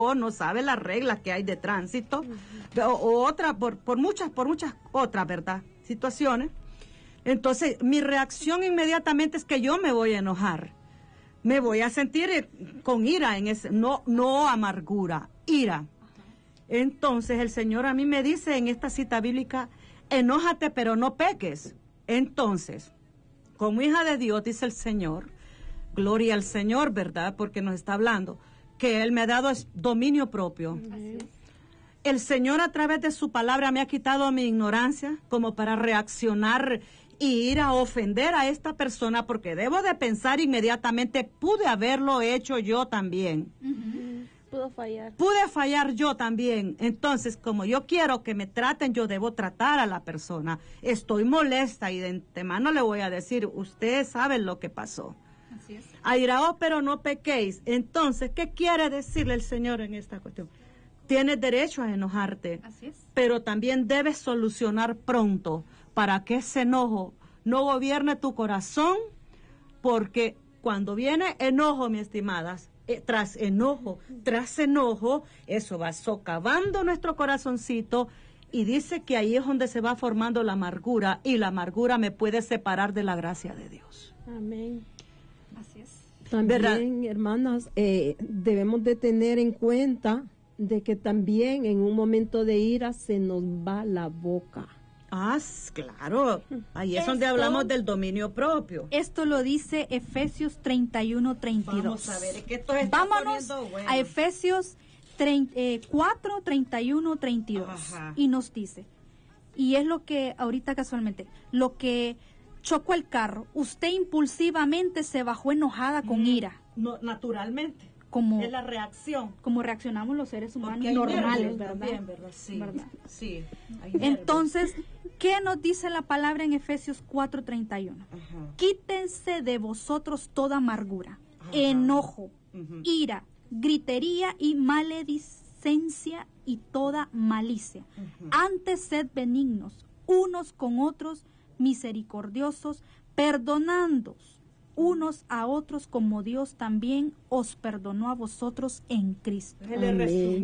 o no sabe las reglas que hay de tránsito, o otra, por muchas otras, ¿verdad? Situaciones. Entonces, mi reacción inmediatamente es que yo me voy a enojar. Me voy a sentir con ira en ese, no amargura, ira. Entonces, el Señor a mí me dice en esta cita bíblica, enójate pero no peques. Entonces, como hija de Dios, dice el Señor, gloria al Señor, ¿verdad? Porque nos está hablando, que Él me ha dado dominio propio. Así es. El Señor a través de su palabra me ha quitado mi ignorancia como para reaccionar y ir a ofender a esta persona, porque debo de pensar inmediatamente, pude haberlo hecho yo también. Pudo fallar. Pude fallar yo también. Entonces, como yo quiero que me traten, yo debo tratar a la persona. Estoy molesta y de antemano le voy a decir, ustedes saben lo que pasó. Así es. Airaos, pero no pequéis. Entonces, ¿qué quiere decirle el Señor en esta cuestión? Tienes derecho a enojarte, Así es. pero también debes solucionar pronto para que ese enojo no gobierne tu corazón, porque cuando viene enojo, mis estimadas, tras enojo, eso va socavando nuestro corazoncito y dice que ahí es donde se va formando la amargura, y la amargura me puede separar de la gracia de Dios. Amén. Así es. También, ¿verdad? hermanas, debemos de tener en cuenta de que también en un momento de ira se nos va la boca. Ah, claro, ahí es donde hablamos del dominio propio. Esto lo dice Efesios 31:32. Vamos a ver, es que esto está Vámonos poniendo bueno. a Efesios 4:31-32. Ajá. Y nos dice, y es lo que ahorita casualmente, lo que chocó el carro, usted impulsivamente se bajó enojada con ira. No, naturalmente. Como, Es la reacción. como reaccionamos los seres humanos Porque hay normales, nervios ¿verdad? también, ¿verdad? Sí, ¿Verdad? sí. Hay nervios. Entonces, ¿qué nos dice la palabra en Efesios 4:31? Ajá. Quítense de vosotros toda amargura, Ajá. enojo, Ujú. ira, gritería y maledicencia y toda malicia. Ujú. Antes sed benignos, unos con otros, misericordiosos, perdonándoos unos a otros como Dios también os perdonó a vosotros en Cristo. Amén.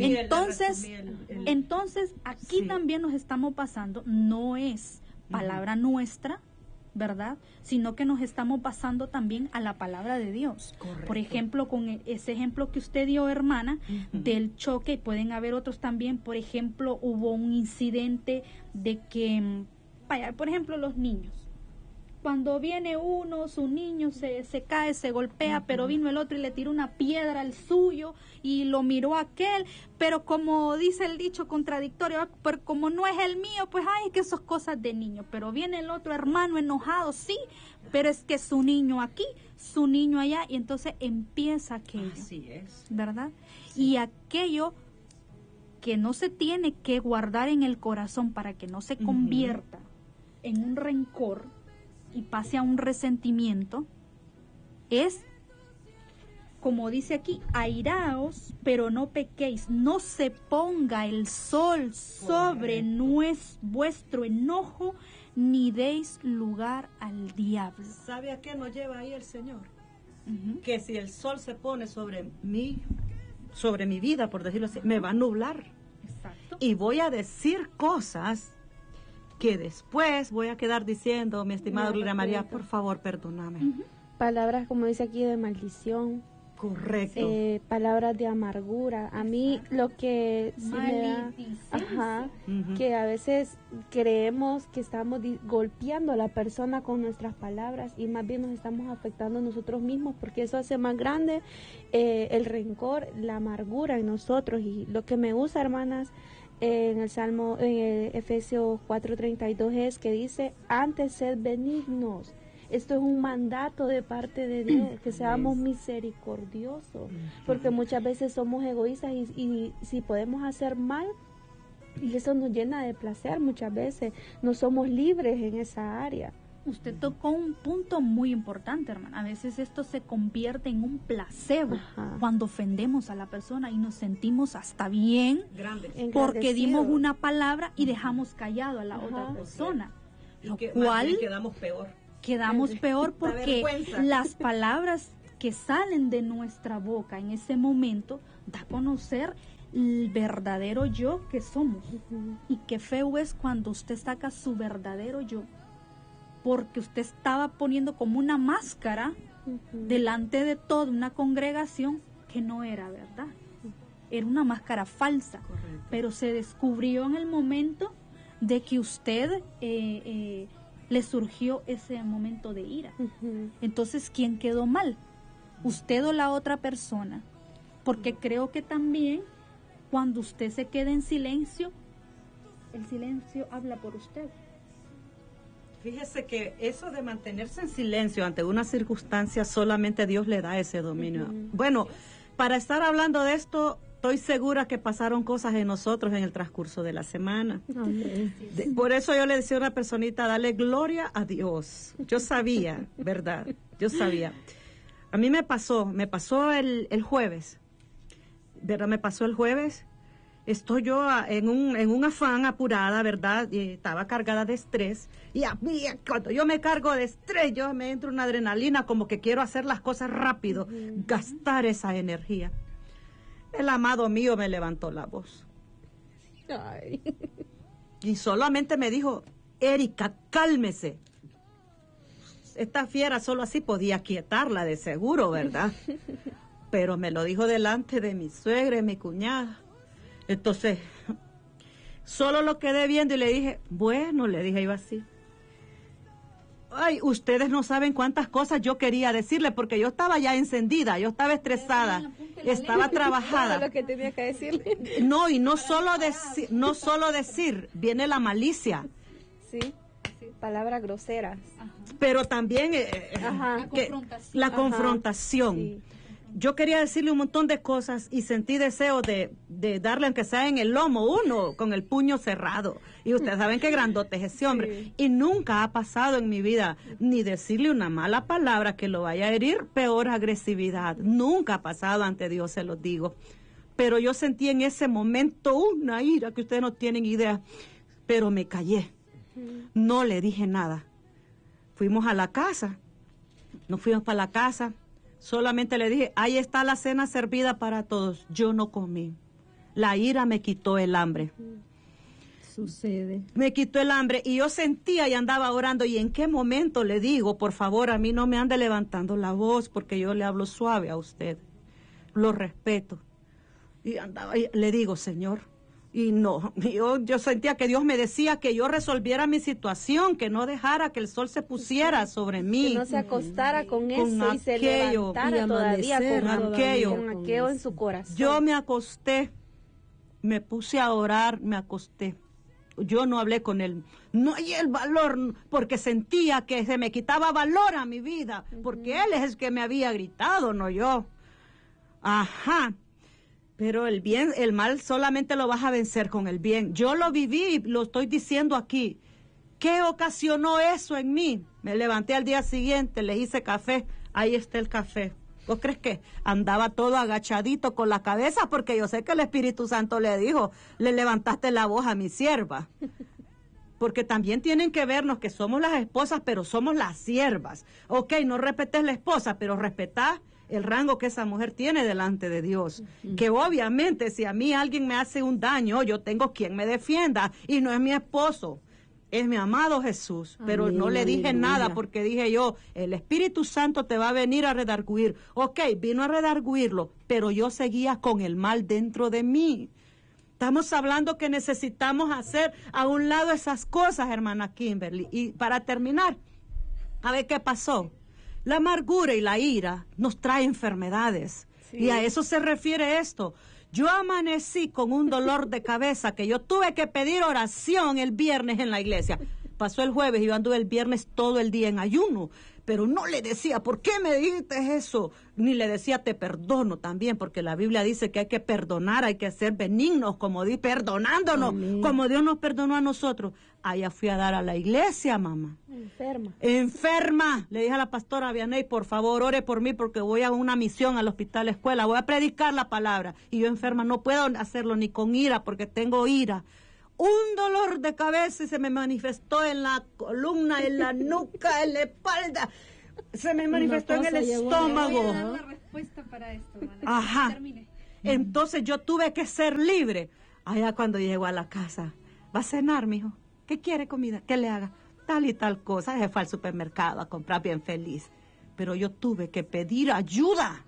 Entonces, aquí Sí. también nos estamos basando, no es palabra nuestra, ¿verdad? Sino que nos estamos basando también a la palabra de Dios. Correcto. Por ejemplo, con ese ejemplo que usted dio, hermana, del choque, y pueden haber otros también. Por ejemplo, hubo un incidente de que, vaya, por ejemplo, los niños. Cuando viene uno, su niño se cae, se golpea, pero vino el otro y le tiró una piedra al suyo y lo miró a aquel, pero como dice el dicho contradictorio, pero como no es el mío, pues ay, que eso es cosas de niño, pero viene el otro hermano enojado, sí, pero es que su niño aquí, su niño allá, y entonces empieza aquello, Así es. ¿verdad? Y aquello que no se tiene que guardar en el corazón para que no se convierta en un rencor y pase a un resentimiento, es, como dice aquí, airaos, pero no pequéis, no se ponga el sol sobre vuestro enojo, ni deis lugar al diablo. ¿Sabe a qué nos lleva ahí el Señor? Que si el sol se pone sobre mi vida, por decirlo así, me va a nublar. Exacto. Y voy a decir cosas que después voy a quedar diciendo, mi estimada Gloria María, por favor, perdóname. Palabras, como dice aquí, de maldición. Correcto. Palabras de amargura. A mí lo que sí me da, que a veces creemos que estamos golpeando a la persona con nuestras palabras y más bien nos estamos afectando a nosotros mismos, porque eso hace más grande el rencor, la amargura en nosotros. Y lo que me gusta, hermanas, en el Salmo, Efesios 4:32 es que dice, antes sed benignos. Esto es un mandato de parte de Dios, que seamos misericordiosos, porque muchas veces somos egoístas y si podemos hacer mal, y eso nos llena de placer muchas veces, no somos libres en esa área. Usted tocó un punto muy importante, hermana. A veces esto se convierte en un placebo cuando ofendemos a la persona y nos sentimos hasta bien porque dimos una palabra y dejamos callado a la otra persona. Lo cual quedamos peor. Quedamos peor porque las palabras que salen de nuestra boca en ese momento da a conocer el verdadero yo que somos. Y qué feo es cuando usted saca su verdadero yo, porque usted estaba poniendo como una máscara delante de toda una congregación que no era verdad, era una máscara falsa. Correcto. Pero se descubrió en el momento de que usted le surgió ese momento de ira. Entonces, ¿quién quedó mal? ¿Usted o la otra persona? Porque creo que también cuando usted se queda en silencio, el silencio habla por usted. Fíjese que eso de mantenerse en silencio ante una circunstancia, solamente Dios le da ese dominio. Bueno, para estar hablando de esto, estoy segura que pasaron cosas en nosotros en el transcurso de la semana. Por eso yo le decía a una personita, dale gloria a Dios. Yo sabía, ¿verdad? Yo sabía. A mí me pasó el jueves, ¿verdad? Me pasó el jueves. Estoy yo en un afán apurada, ¿verdad? Y estaba cargada de estrés. Y a mí, cuando yo me cargo de estrés, yo me entro una adrenalina, como que quiero hacer las cosas rápido, gastar esa energía. El amado mío me levantó la voz. Ay. Y solamente me dijo, Erika, cálmese. Esta fiera solo así podía quietarla de seguro, ¿verdad? Pero me lo dijo delante de mi suegra y mi cuñada. Entonces, solo lo quedé viendo y le dije, bueno, le dije yo así. Ay, ustedes no saben cuántas cosas yo quería decirle, porque yo estaba ya encendida, yo estaba estresada, estaba trabajada. Lo que tenía que decirle. No, y no solo decir, viene la malicia. Sí, palabras groseras. Pero también la confrontación. Sí. Yo quería decirle un montón de cosas y sentí deseo de darle, aunque sea en el lomo, uno con el puño cerrado. Y ustedes saben qué grandote es ese hombre. Sí. Y nunca ha pasado en mi vida ni decirle una mala palabra que lo vaya a herir, peor agresividad. Nunca ha pasado, ante Dios se los digo. Pero yo sentí en ese momento una ira que ustedes no tienen idea. Pero me callé. No le dije nada. Fuimos a la casa. Nos fuimos para la casa. Solamente le dije, ahí está la cena servida para todos. Yo no comí. La ira me quitó el hambre. Sucede. Me quitó el hambre y yo sentía y andaba orando. ¿Y en qué momento le digo, por favor, a mí no me ande levantando la voz porque yo le hablo suave a usted? Lo respeto. Y andaba y le digo, Señor. Y no, yo sentía que Dios me decía que yo resolviera mi situación, que no dejara que el sol se pusiera sobre mí. Que no se acostara con eso y se levantara todavía con aquello en su corazón. Yo me acosté, me puse a orar, me acosté. Yo no hablé con él, no hay el valor, porque sentía que se me quitaba valor a mi vida, porque él es el que me había gritado, no yo. Ajá. Pero el bien, el mal solamente lo vas a vencer con el bien. Yo lo viví, lo estoy diciendo aquí. ¿Qué ocasionó eso en mí? Me levanté al día siguiente, le hice café, ahí está el café. ¿Vos crees que andaba todo agachadito con la cabeza? Porque yo sé que el Espíritu Santo le dijo, le levantaste la voz a mi sierva. Porque también tienen que vernos que somos las esposas, pero somos las siervas. Ok, no respetes la esposa, pero respetá el rango que esa mujer tiene delante de Dios. Que obviamente si a mí alguien me hace un daño, yo tengo quien me defienda, y no es mi esposo, es mi amado Jesús. Pero amén, no le dije nada, porque dije yo, el Espíritu Santo te va a venir a redarguir. Ok, vino a redarguirlo, pero yo seguía con el mal dentro de mí. Estamos hablando que necesitamos hacer a un lado esas cosas, hermana Kimberly. Y para terminar, a ver qué pasó. La amargura y la ira nos trae enfermedades. Sí. Y a eso se refiere esto. Yo amanecí con un dolor de cabeza que yo tuve que pedir oración el viernes en la iglesia. Pasó el jueves y yo anduve el viernes todo el día en ayuno. Pero no le decía, ¿por qué me dijiste eso? Ni le decía, te perdono también, porque la Biblia dice que hay que perdonar, hay que ser benignos, como di, perdonándonos, amén, como Dios nos perdonó a nosotros. Allá fui a dar a la iglesia, mamá. Enferma. Le dije a la pastora Vianey, por favor, ore por mí, porque voy a una misión al hospital escuela, voy a predicar la palabra. Y yo enferma, no puedo hacerlo ni con ira, porque tengo ira. Un dolor de cabeza y se me manifestó en la columna, en la nuca, en la espalda. Se me manifestó en el estómago. Voy a dar la respuesta para esto, hermana. Ajá. Termine. Entonces yo tuve que ser libre. Allá cuando llego a la casa, ¿va a cenar, mijo? ¿Qué quiere comida? ¿Qué le haga? Tal y tal cosa. Se fue al supermercado a comprar bien feliz. Pero yo tuve que pedir ayuda.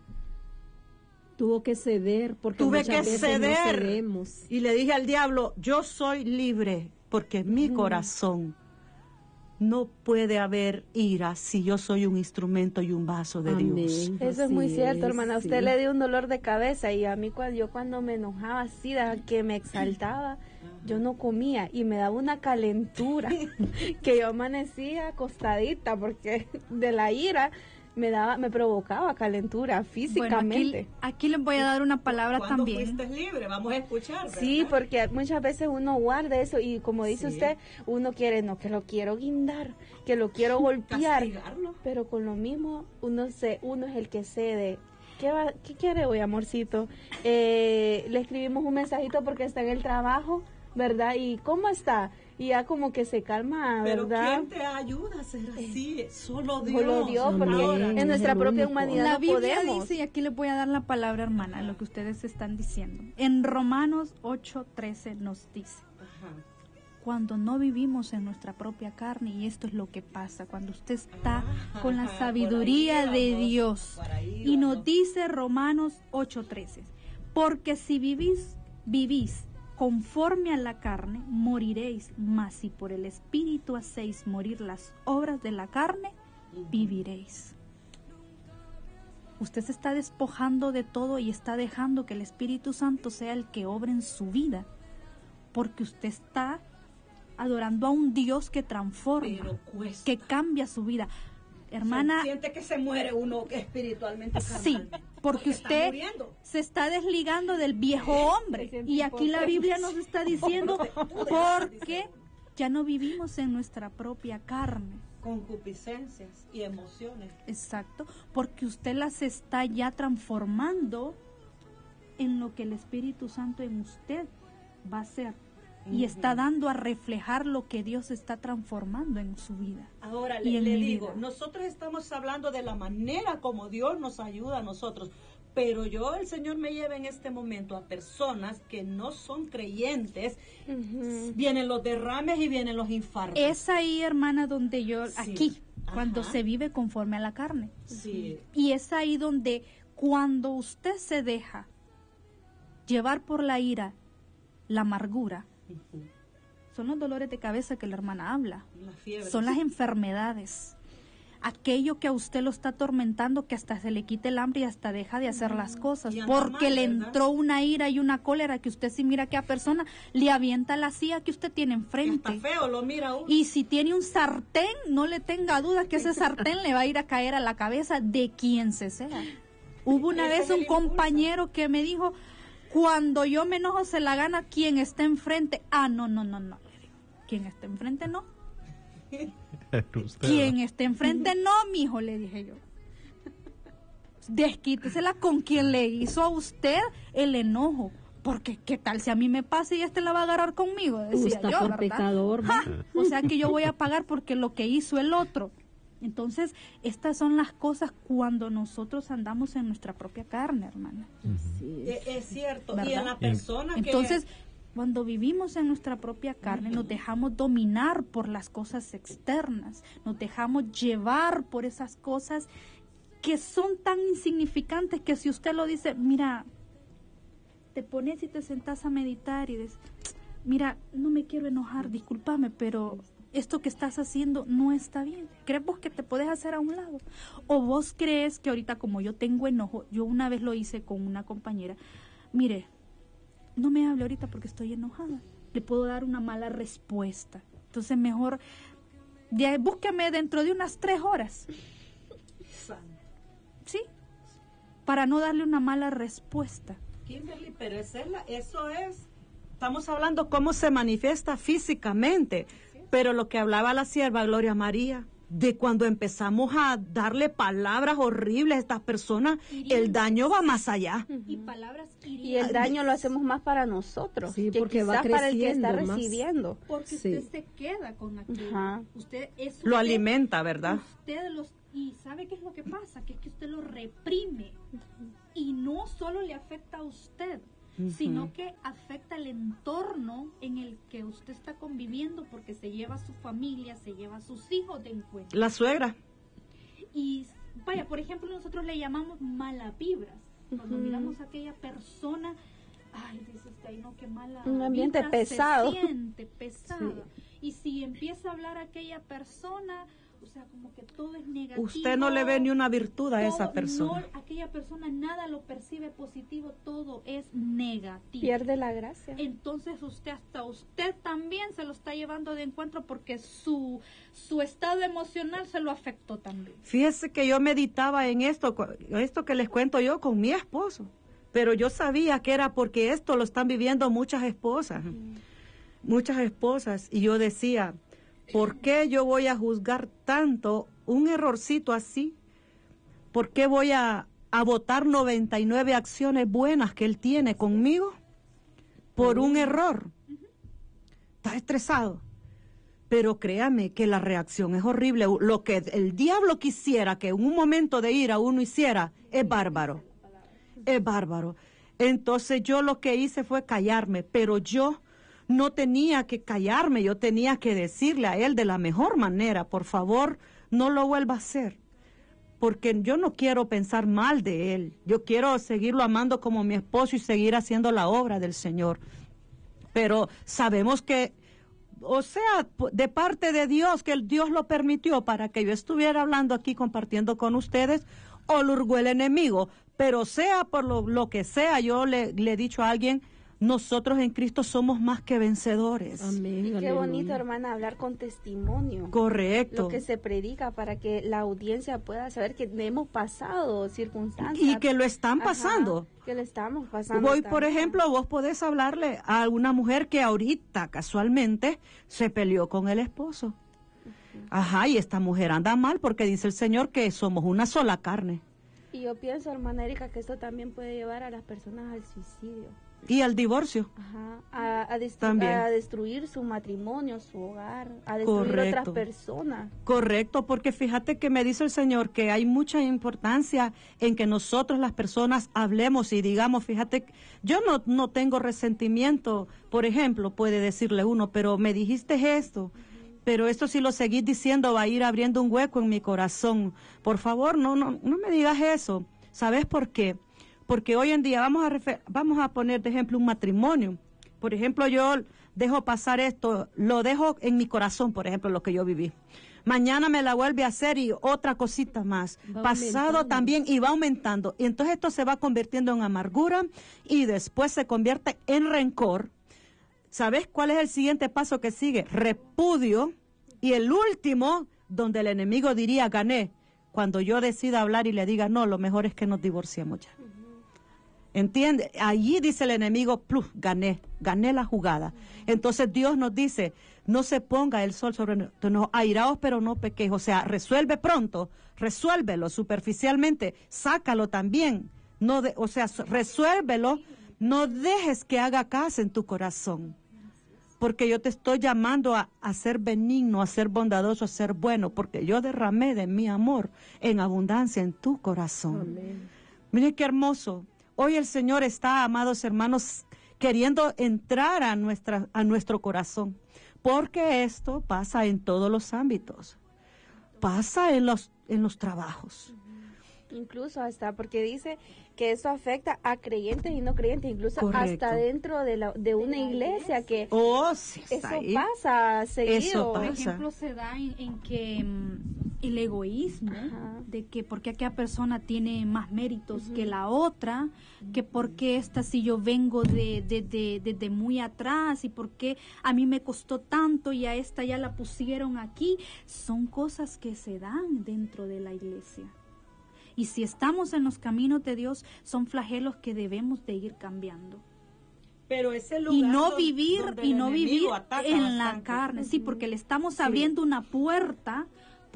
Tuvo que ceder porque Tuve muchas que veces ceder. no cedemos. Y le dije al diablo, yo soy libre porque mi corazón no puede haber ira si yo soy un instrumento y un vaso de Amén. Dios. Eso es muy Así cierto, es, hermana. sí. Usted le dio un dolor de cabeza y a mí cuando me enojaba así, que me exaltaba, yo no comía y me daba una calentura que yo amanecía acostadita porque de la ira me provocaba calentura físicamente. Bueno, aquí les voy a dar una palabra ¿Cuándo también. fuiste libre? Vamos a escuchar, ¿verdad? Sí, porque muchas veces uno guarda eso y como dice Sí. usted, uno quiere, no, que lo quiero guindar, que lo quiero golpear, Castigarlo. pero con lo mismo uno es el que cede. ¿Qué quiere hoy, amorcito? Le escribimos un mensajito porque está en el trabajo, ¿verdad? ¿Y cómo está? Y ya como que se calma, Pero ¿verdad? ¿quién te ayuda a ser así? Solo Dios. Solo Dios, porque Amén. en nuestra Es el propia único. humanidad La no Biblia podemos. dice, y aquí les voy a dar la palabra, hermana, lo que ustedes están diciendo. En Romanos 8:13 nos dice, Ajá. cuando no vivimos en nuestra propia carne, y esto es lo que pasa, cuando usted está con la sabiduría por ahí de vamos, Dios. por ahí Y nos vamos. dice Romanos 8:13, porque si vivís conforme a la carne, moriréis, mas si por el Espíritu hacéis morir las obras de la carne, viviréis. Usted se está despojando de todo y está dejando que el Espíritu Santo sea el que obre en su vida, porque usted está adorando a un Dios que transforma, Pero cuesta. que cambia su vida. Hermana, Siente que se muere uno espiritualmente. sí, carnalmente, porque está usted muriendo. se está desligando del viejo hombre. Y aquí la Biblia nos está diciendo, porque ya no vivimos en nuestra propia carne. Concupiscencias y emociones. Exacto, porque usted las está ya transformando en lo que el Espíritu Santo en usted va a hacer. Y está dando a reflejar lo que Dios está transformando en su vida. Ahora Y le en mi digo, vida. nosotros estamos hablando de la manera como Dios nos ayuda a nosotros, pero el Señor me lleva en este momento a personas que no son creyentes, vienen los derrames y vienen los infartos. Es ahí, hermana, donde yo, Sí. aquí, cuando Ajá. se vive conforme a la carne. Sí. Y es ahí donde cuando usted se deja llevar por la ira, la amargura, son los dolores de cabeza que la hermana habla. La fiebre. Son las enfermedades. Aquello que a usted lo está atormentando, que hasta se le quite el hambre y hasta deja de hacer las cosas. Y anda Porque mal, le ¿verdad? entró una ira y una cólera que usted si mira que a persona le avienta la silla que usted tiene Que enfrente. está feo, lo mira uno. Y si tiene un sartén, no le tenga duda que ese sartén le va a ir a caer a la cabeza de quien se sea. Hubo una Ese vez es el un impulso. compañero que me dijo, cuando yo me enojo se la gana quien está enfrente. Ah, no. Le digo, quien está enfrente no. Quien está enfrente no, mijo, le dije yo. Desquítesela con quien le hizo a usted el enojo. Porque qué tal si a mí me pasa y este la va a agarrar conmigo, decía Está yo, por ¿verdad? pecador, ¿no? ¡Ja! O sea que yo voy a pagar porque lo que hizo el otro. Entonces, estas son las cosas cuando nosotros andamos en nuestra propia carne, hermana. Sí, Es cierto. Y ¿Verdad? en la persona Entonces, cuando vivimos en nuestra propia carne, nos dejamos dominar por las cosas externas, nos dejamos llevar por esas cosas que son tan insignificantes que si usted lo dice, mira, te pones y te sentás a meditar y dices, mira, no me quiero enojar, discúlpame, pero esto que estás haciendo no está bien. ¿Crees vos que te puedes hacer a un lado? ¿O vos crees que ahorita como yo tengo enojo, yo una vez lo hice con una compañera, mire, no me hable ahorita porque estoy enojada, le puedo dar una mala respuesta. Entonces mejor, búsqueme dentro de unas 3 horas. ¿Sí? Para no darle una mala respuesta. Kimberly, pero eso es, estamos hablando cómo se manifiesta físicamente, pero lo que hablaba la sierva Gloria María, de cuando empezamos a darle palabras horribles a estas personas, el daño va más allá. Y palabras Y el daño lo hacemos más para nosotros, Sí, que porque va quizás para el que está creciendo más. recibiendo. Porque Sí. usted se queda con aquello. Ajá. Usted es Lo usted- alimenta, ¿verdad? Usted Y ¿sabe qué es lo que pasa? Que es que usted lo reprime. Y no solo le afecta a usted, sino que afecta el entorno en el que usted está conviviendo, porque se lleva a su familia, se lleva a sus hijos de encuentro. La suegra. Y vaya, por ejemplo, nosotros le llamamos malavibras. Cuando miramos a aquella persona, ay, dice usted, ay, no, qué mala. Un ambiente vibra pesado. Se siente pesada. Sí. Y si empieza a hablar aquella persona, o sea, como que todo es negativo. Usted no le ve ni una virtud a todo, esa persona. No, aquella persona nada lo percibe positivo, todo es negativo. Pierde la gracia. Entonces usted también se lo está llevando de encuentro, porque su estado emocional se lo afectó también. Fíjese que yo meditaba en esto que les cuento yo con mi esposo, pero yo sabía que era porque esto lo están viviendo muchas esposas, y yo decía, ¿por qué yo voy a juzgar tanto un errorcito así? ¿Por qué voy a votar 99 acciones buenas que él tiene conmigo por un error? Está estresado. Pero créame que la reacción es horrible. Lo que el diablo quisiera que en un momento de ira uno hiciera es bárbaro. Es bárbaro. Entonces yo lo que hice fue callarme, pero yo no tenía que callarme, yo tenía que decirle a él de la mejor manera, por favor, no lo vuelva a hacer, porque yo no quiero pensar mal de él, yo quiero seguirlo amando como mi esposo y seguir haciendo la obra del Señor. Pero sabemos que, o sea, de parte de Dios, que el Dios lo permitió para que yo estuviera hablando aquí, compartiendo con ustedes, o lo hurgó el enemigo, pero sea por lo que sea, yo le he dicho a alguien, nosotros en Cristo somos más que vencedores. Amén. Qué bonito, hermana, hablar con testimonio. Correcto. Lo que se predica para que la audiencia pueda saber que hemos pasado circunstancias. Y que lo están pasando. Ajá, que lo estamos pasando. Hoy, por ejemplo, vos podés hablarle a una mujer que ahorita, casualmente, se peleó con el esposo. Ajá, y esta mujer anda mal porque dice el Señor que somos una sola carne. Y yo pienso, hermana Erika, que esto también puede llevar a las personas al suicidio. Y al divorcio. Ajá, a destruir su matrimonio, su hogar, a destruir Correcto. otras personas. Correcto, porque fíjate que me dice el Señor que hay mucha importancia en que nosotros las personas hablemos y digamos, fíjate, yo no tengo resentimiento, por ejemplo, puede decirle uno, pero me dijiste esto, pero esto si lo seguís diciendo va a ir abriendo un hueco en mi corazón. Por favor, no me digas eso. ¿Sabes por qué? Porque hoy en día vamos a poner de ejemplo un matrimonio. Por ejemplo, yo dejo pasar esto, lo dejo en mi corazón, por ejemplo, lo que yo viví. Mañana me la vuelve a hacer y otra cosita más. Pasado también y va aumentando. Y entonces esto se va convirtiendo en amargura y después se convierte en rencor. ¿Sabes cuál es el siguiente paso que sigue? Repudio. Y el último, donde el enemigo diría, gané. Cuando yo decida hablar y le diga, no, lo mejor es que nos divorciemos ya. ¿Entiende? Allí dice el enemigo, plus, gané la jugada. Entonces Dios nos dice, no se ponga el sol sobre nosotros, airaos pero no pequéis. O sea, resuelve pronto, resuélvelo superficialmente, sácalo también. Resuélvelo, no dejes que haga casa en tu corazón. Porque yo te estoy llamando a ser benigno, a ser bondadoso, a ser bueno, porque yo derramé de mi amor en abundancia en tu corazón. Amén. Miren qué hermoso. Hoy el Señor está, amados hermanos, queriendo entrar a nuestro corazón, porque esto pasa en todos los ámbitos, pasa en los trabajos. Incluso hasta porque dice que eso afecta a creyentes y no creyentes, incluso Correcto. hasta dentro de una iglesia que sí, eso ahí. pasa seguido. Eso Por pasa. ejemplo, se da en que el egoísmo, de que porque aquella persona tiene más méritos que la otra, que porque esta si yo vengo de muy atrás y porque a mí me costó tanto y a esta ya la pusieron aquí, son cosas que se dan dentro de la iglesia. Y si estamos en los caminos de Dios, son flagelos que debemos de ir cambiando. Pero ese Y no vivir en la carne, sí, porque le estamos abriendo una puerta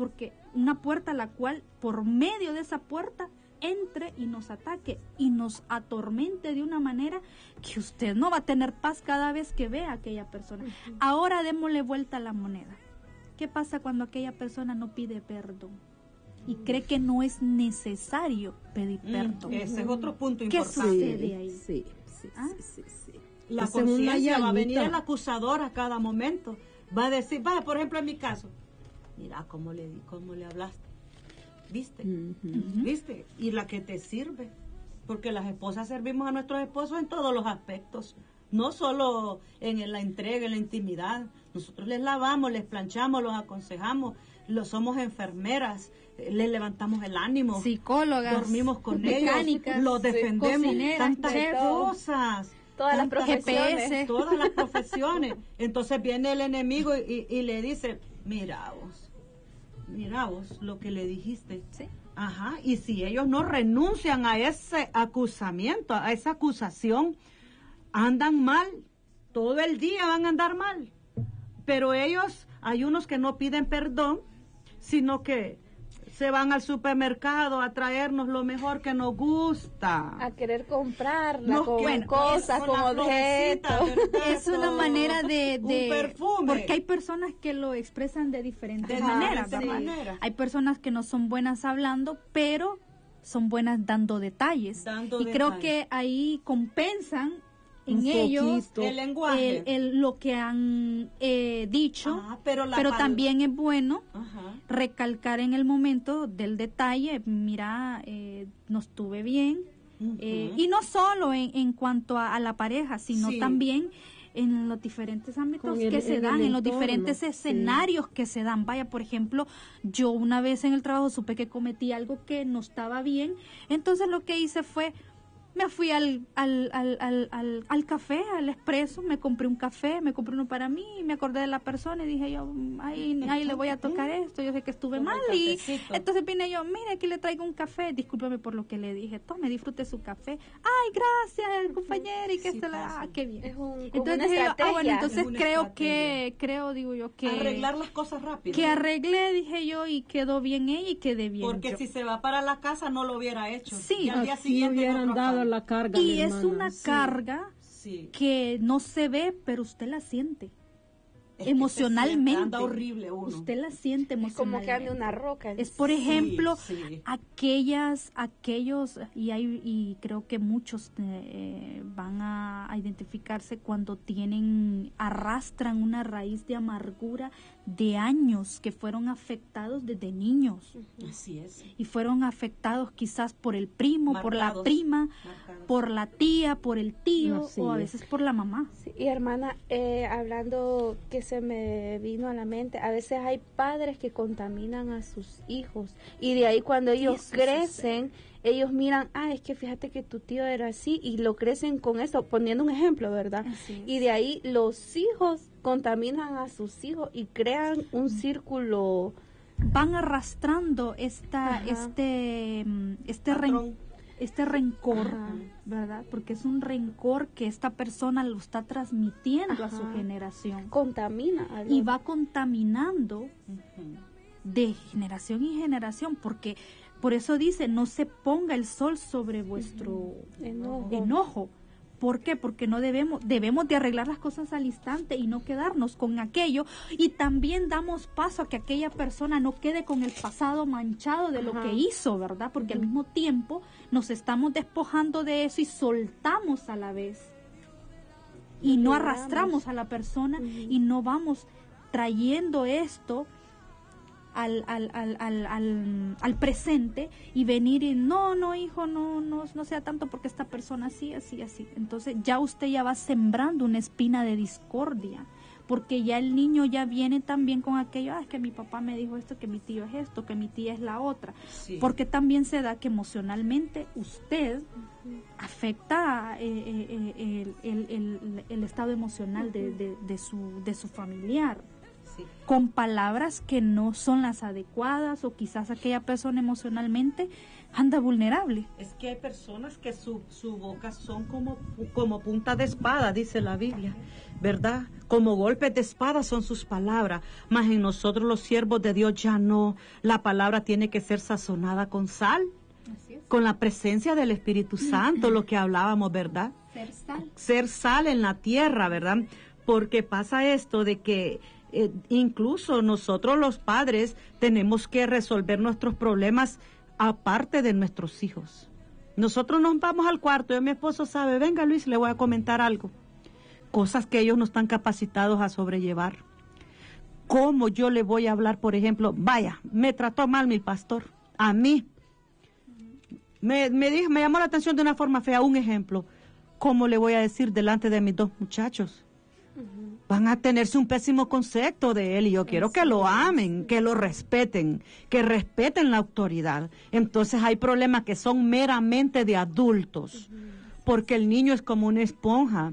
a la cual por medio de esa puerta entre y nos ataque y nos atormente de una manera que usted no va a tener paz cada vez que vea a aquella persona. Ahora démosle vuelta a la moneda. ¿Qué pasa cuando aquella persona no pide perdón? y cree que no es necesario pedir perdón. Ese es otro punto ¿Qué importante. sucede ahí? Sí. La Esa es una conciencia va a venir llaguita. el acusador a cada momento. Va a decir, vaya, por ejemplo, en mi caso, mira cómo le hablaste. ¿Viste? ¿Viste? Y la que te sirve. Porque las esposas servimos a nuestros esposos en todos los aspectos. No solo en la entrega, en la intimidad. Nosotros les lavamos, les planchamos, los aconsejamos, somos enfermeras, les levantamos el ánimo, Psicólogas, dormimos con mecánicas, ellos, los defendemos, cocineras, tantas chefs, cosas. Todas las tantas profesiones. GPS. Todas las profesiones. Entonces viene el enemigo y le dice, mira vos lo que le dijiste. Sí. Ajá, y si ellos no renuncian a ese acusamiento, a esa acusación, andan mal, todo el día van a andar mal. Pero ellos, hay unos que no piden perdón, sino que se van al supermercado a traernos lo mejor que nos gusta. A querer comprarla No, con bueno, cosas, con una objetos. florecita, ¿verdad? Es una manera de un perfume. porque hay personas que lo expresan de diferentes De maneras, diferentes ¿verdad? maneras. Hay personas que no son buenas hablando, pero son buenas dando detalles. Dando y creo detalles. que ahí compensan en Un ellos poquito. El lenguaje. lo que han dicho, pero también es bueno Ajá. recalcar en el momento del detalle, mira, no estuve bien. Y no solo en cuanto a la pareja, sino Sí. también en los diferentes ámbitos Con el- que se en dan, el en los entorno, diferentes sí. escenarios que se dan. Vaya, por ejemplo, yo una vez en el trabajo supe que cometí algo que no estaba bien, entonces lo que hice fue, me fui al café, al expreso, me compré un café, me compré uno para mí, y me acordé de la persona y dije yo, ahí le voy a tocar esto, yo sé que estuve Toma mal el y cafecito. entonces vine yo, mire, aquí le traigo un café, discúlpeme por lo que le dije, tome, disfrute su café, ay, gracias, compañera, y que Sí esto, pasa. qué bien. Es como Entonces una dije yo, estrategia. bueno, entonces Es una digo yo, que Arreglar las cosas rápido. que arreglé, dije yo, y quedó bien ella y quedé bien Porque yo. si se va para la casa no lo hubiera hecho. Sí. Y al día Así siguiente hubieran otro dado afán. la carga. Y mi es hermana. una carga Sí. que no se ve, pero usted la siente. Es que emocionalmente. se siente, anda horrible uno. Usted la siente Es como emocionalmente. que ande una roca. Es, por ejemplo, sí. aquellos, y creo que muchos van a identificarse cuando arrastran una raíz de amargura de años que fueron afectados desde niños. Así es. Y fueron afectados quizás por el primo, por la Marcados. prima, Marcados. por la tía, por el tío, Así o a es. veces por la mamá. Sí, y hermana, hablando que se me vino a la mente, a veces hay padres que contaminan a sus hijos y de ahí cuando ellos Eso crecen, ellos miran, es que fíjate que tu tío era así y lo crecen con eso, poniendo un ejemplo, ¿verdad? Así es. Y de ahí los hijos contaminan a sus hijos y crean un círculo. Van arrastrando Ajá. Patrón. este rencor, Ajá. ¿verdad? Porque es un rencor que esta persona lo está transmitiendo a su Ajá. generación Contamina al y otro. va contaminando Ujú. de generación en generación, porque por eso dice, no se ponga el sol sobre vuestro enojo. ¿Por qué? Porque no debemos de arreglar las cosas al instante y no quedarnos con aquello, y también damos paso a que aquella persona no quede con el pasado manchado de lo Ajá. que hizo, ¿verdad? Porque al mismo tiempo nos estamos despojando de eso y soltamos a la vez. Y no Liberamos. arrastramos a la persona Ujú. y no vamos trayendo esto al presente y venir y no hijo, no sea tanto porque esta persona así. Entonces ya usted ya va sembrando una espina de discordia, porque ya el niño ya viene también con aquello, es que mi papá me dijo esto, que mi tío es esto, que mi tía es la otra. Sí. Porque también se da que emocionalmente usted afecta el estado emocional de su familiar, Sí. con palabras que no son las adecuadas, o quizás aquella persona emocionalmente anda vulnerable. Es que hay personas que su boca son como punta de espada, dice la Biblia, ¿verdad? Como golpes de espada son sus palabras, mas en nosotros los siervos de Dios ya no. La palabra tiene que ser sazonada con sal, con la presencia del Espíritu Santo, lo que hablábamos, ¿verdad? Ser sal. Ser sal en la tierra, ¿verdad? Porque pasa esto de que Incluso nosotros los padres tenemos que resolver nuestros problemas aparte de nuestros hijos. Nosotros nos vamos al cuarto y mi esposo sabe, venga Luis, le voy a comentar algo. Cosas que ellos no están capacitados a sobrellevar. ¿Cómo yo le voy a hablar, por ejemplo? Vaya, me trató mal mi pastor. A mí. Me llamó la atención de una forma fea. Un ejemplo. ¿Cómo le voy a decir delante de mis dos muchachos? Van a tenerse un pésimo concepto de él y yo quiero que lo amen, que lo respeten, que respeten la autoridad. Entonces hay problemas que son meramente de adultos, porque el niño es como una esponja.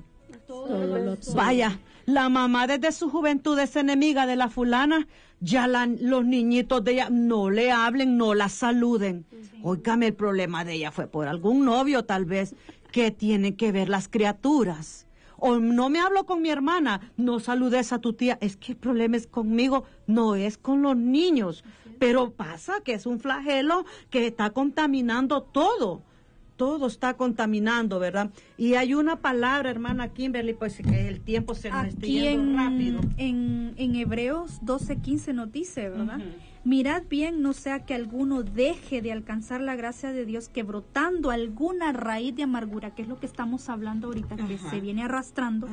Vaya, la mamá desde su juventud es enemiga de la fulana, ya los niñitos de ella no le hablen, no la saluden. Óigame, el problema de ella fue por algún novio tal vez. ¿Qué tienen que ver las criaturas? O no me hablo con mi hermana, no saludes a tu tía. Es que el problema es conmigo, no es con los niños. Pero pasa que es un flagelo que está contaminando todo. Todo está contaminando, ¿verdad? Y hay una palabra, hermana Kimberly, pues que el tiempo se nos está yendo rápido. En Hebreos 12:15 nos dice, ¿verdad? Mirad bien, no sea que alguno deje de alcanzar la gracia de Dios, que brotando alguna raíz de amargura, que es lo que estamos hablando ahorita, que se viene arrastrando,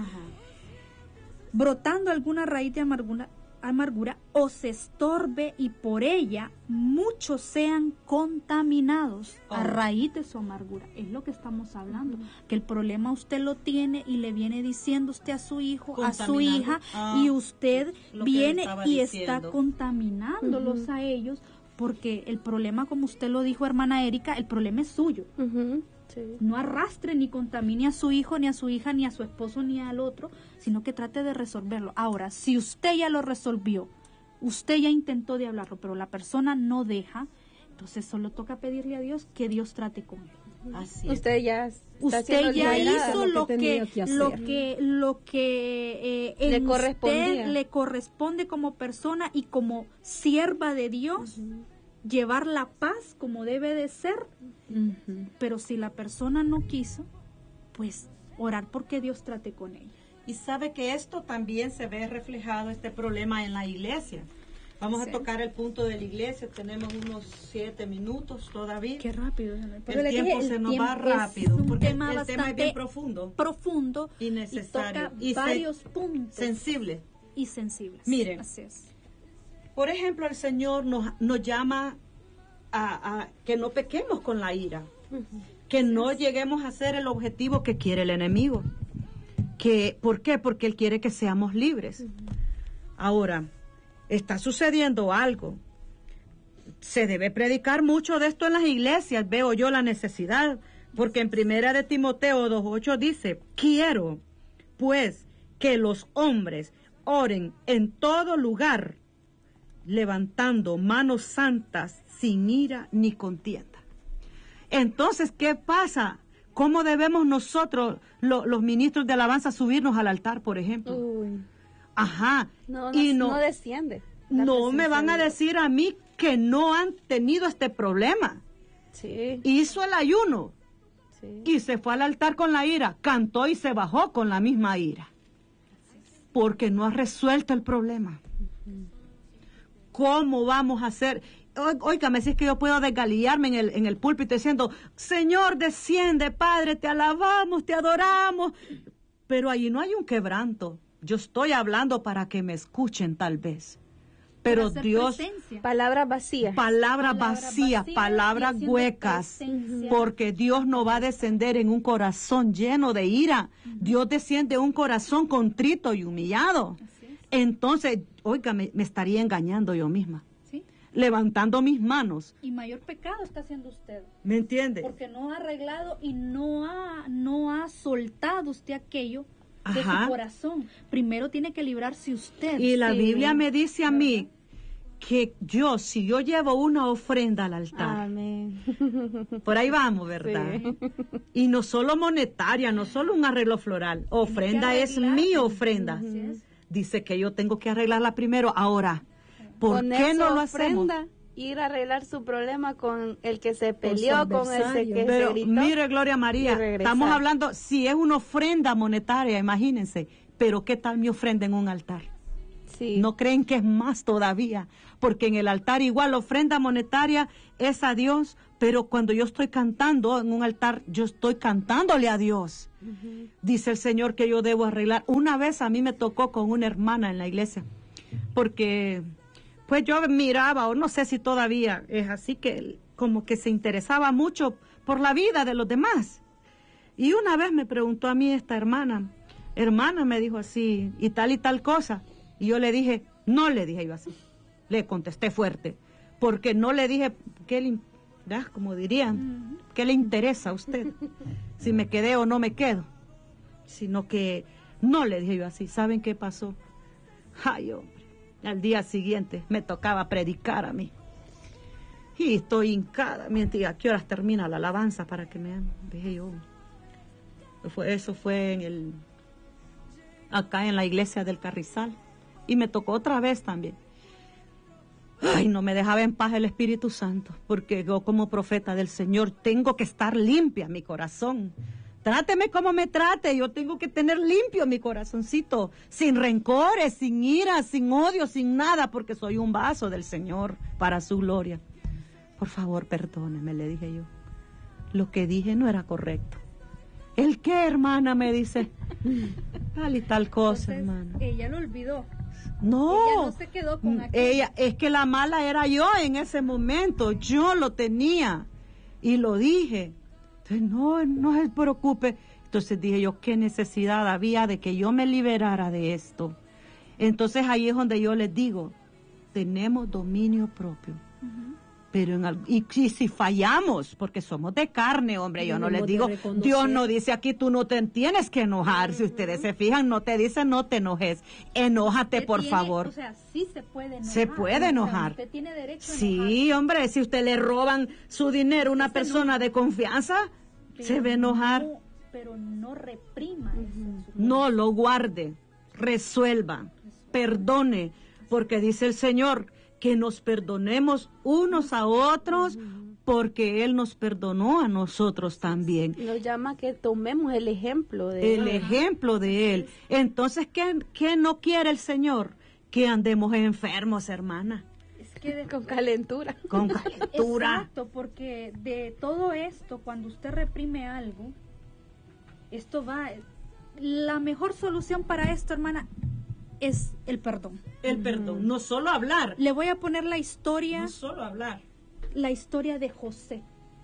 brotando alguna raíz de amargura, os estorbe y por ella muchos sean contaminados a raíz de su amargura. Es lo que estamos hablando, que el problema usted lo tiene y le viene diciendo usted a su hijo, a su hija, y usted viene y está contaminándolos a ellos, porque el problema, como usted lo dijo, hermana Erika, el problema es suyo. Sí. No arrastre ni contamine a su hijo, ni a su hija, ni a su esposo, ni al otro, sino que trate de resolverlo. Ahora, si usted ya lo resolvió, usted ya intentó de hablarlo, pero la persona no deja, entonces solo toca pedirle a Dios que Dios trate con él. Así es. Usted ya hizo lo que le corresponde como persona y como sierva de Dios. Llevar la paz como debe de ser, pero si la persona no quiso, pues orar porque Dios trate con ella. Y sabe que esto también se ve reflejado, este problema, en la iglesia. Vamos a tocar el punto de la iglesia, tenemos unos 7 minutos todavía. Qué rápido. El tiempo se nos va rápido, porque el tema es bien profundo y necesario. Y toca varios puntos. Sensibles. Y sensibles. Miren. Así es. Por ejemplo, el Señor nos llama a que no pequemos con la ira, que no lleguemos a ser el objetivo que quiere el enemigo. ¿Por qué? Porque Él quiere que seamos libres. Ahora, está sucediendo algo. Se debe predicar mucho de esto en las iglesias, veo yo la necesidad, porque en 1 de Timoteo 2:8 dice, quiero, pues, que los hombres oren en todo lugar, levantando manos santas sin ira ni contienda. Entonces, ¿qué pasa? ¿Cómo debemos nosotros, los ministros de alabanza, subirnos al altar, por ejemplo? No desciende. No me van a decir a mí que no han tenido este problema. Sí. Hizo el ayuno y se fue al altar con la ira, cantó y se bajó con la misma ira, porque no ha resuelto el problema. ¿Cómo vamos a hacer? Óigame, si es que yo puedo desgalillarme en el púlpito diciendo, Señor, desciende, Padre, te alabamos, te adoramos. Pero allí no hay un quebranto. Yo estoy hablando para que me escuchen tal vez. Pero Dios, palabras vacías, palabras huecas, porque Dios no va a descender en un corazón lleno de ira. Dios desciende en un corazón contrito y humillado. Entonces, óigame, me estaría engañando yo misma. Levantando mis manos. Y mayor pecado está haciendo usted. ¿Me entiende? Porque no ha arreglado y no ha soltado usted aquello de su corazón. Primero tiene que librarse usted. Y la Biblia me dice a mí que si yo llevo una ofrenda al altar. Amén. Por ahí vamos, ¿verdad? Sí. Y no solo monetaria, no solo un arreglo floral. Ofrenda es mi ofrenda. Dice que yo tengo que arreglarla primero. Ahora, ¿por qué no lo hacemos? Ir a arreglar su problema con el que se peleó, con ese que pero, se gritó. Mire, Gloria María, estamos hablando, si es una ofrenda monetaria, imagínense, pero ¿qué tal mi ofrenda en un altar? Sí. No creen que es más todavía, porque en el altar igual la ofrenda monetaria es a Dios, pero cuando yo estoy cantando en un altar, yo estoy cantándole a Dios. Dice el Señor que yo debo arreglar. Una vez a mí me tocó con una hermana en la iglesia, porque pues yo miraba, o no sé si todavía es así, que como que se interesaba mucho por la vida de los demás. Y una vez me preguntó a mí esta hermana, me dijo así, y tal cosa. Y yo le dije, no le dije yo así, le contesté fuerte, porque no le dije, como dirían, ¿qué le interesa a usted? Si me quedé o no me quedo. Sino que no le dije yo así. ¿Saben qué pasó? Ay, hombre, al día siguiente me tocaba predicar a mí. Y estoy hincada, mientras, ¿a qué horas termina la alabanza para que me dije yo? Eso fue acá en la iglesia del Carrizal. Y me tocó otra vez también. Ay, no me dejaba en paz el Espíritu Santo, porque yo como profeta del Señor tengo que estar limpia mi corazón. Tráteme como me trate, yo tengo que tener limpio mi corazoncito, sin rencores, sin ira, sin odio, sin nada, porque soy un vaso del Señor para su gloria. Por favor, perdóneme, le dije yo. Lo que dije no era correcto. ¿El qué, hermana? Me dice. Tal y tal cosa, entonces, hermana. Ella lo olvidó. No. Ella no se quedó con aquello. Es que la mala era yo en ese momento. Yo lo tenía y lo dije. Entonces, no se preocupe. Entonces dije yo, ¿qué necesidad había de que yo me liberara de esto? Entonces ahí es donde yo les digo, tenemos dominio propio. Pero y si fallamos, porque somos de carne, hombre, yo no les digo, Dios no dice aquí, tú no te tienes que enojar. Si ustedes se fijan, no te dice, no te enojes. Enójate, por favor. O sea, sí se puede enojar. Se puede enojar. Usted tiene derecho a sí, enojarse. hombre, si usted le roban su dinero a una persona de confianza, se va a enojar. Pero no reprima eso. No lo guarde, resuelva, perdone, porque dice el Señor que nos perdonemos unos a otros, porque Él nos perdonó a nosotros también. Nos llama que tomemos el ejemplo de Él. El ejemplo de Él. Entonces, ¿qué no quiere el Señor? Que andemos enfermos, hermana. Es que con calentura. Con calentura. Exacto, porque de todo esto, cuando usted reprime algo, esto va... La mejor solución para esto, hermana, es el perdón. El perdón, no solo hablar. Le voy a poner la historia. No solo hablar. La historia de José,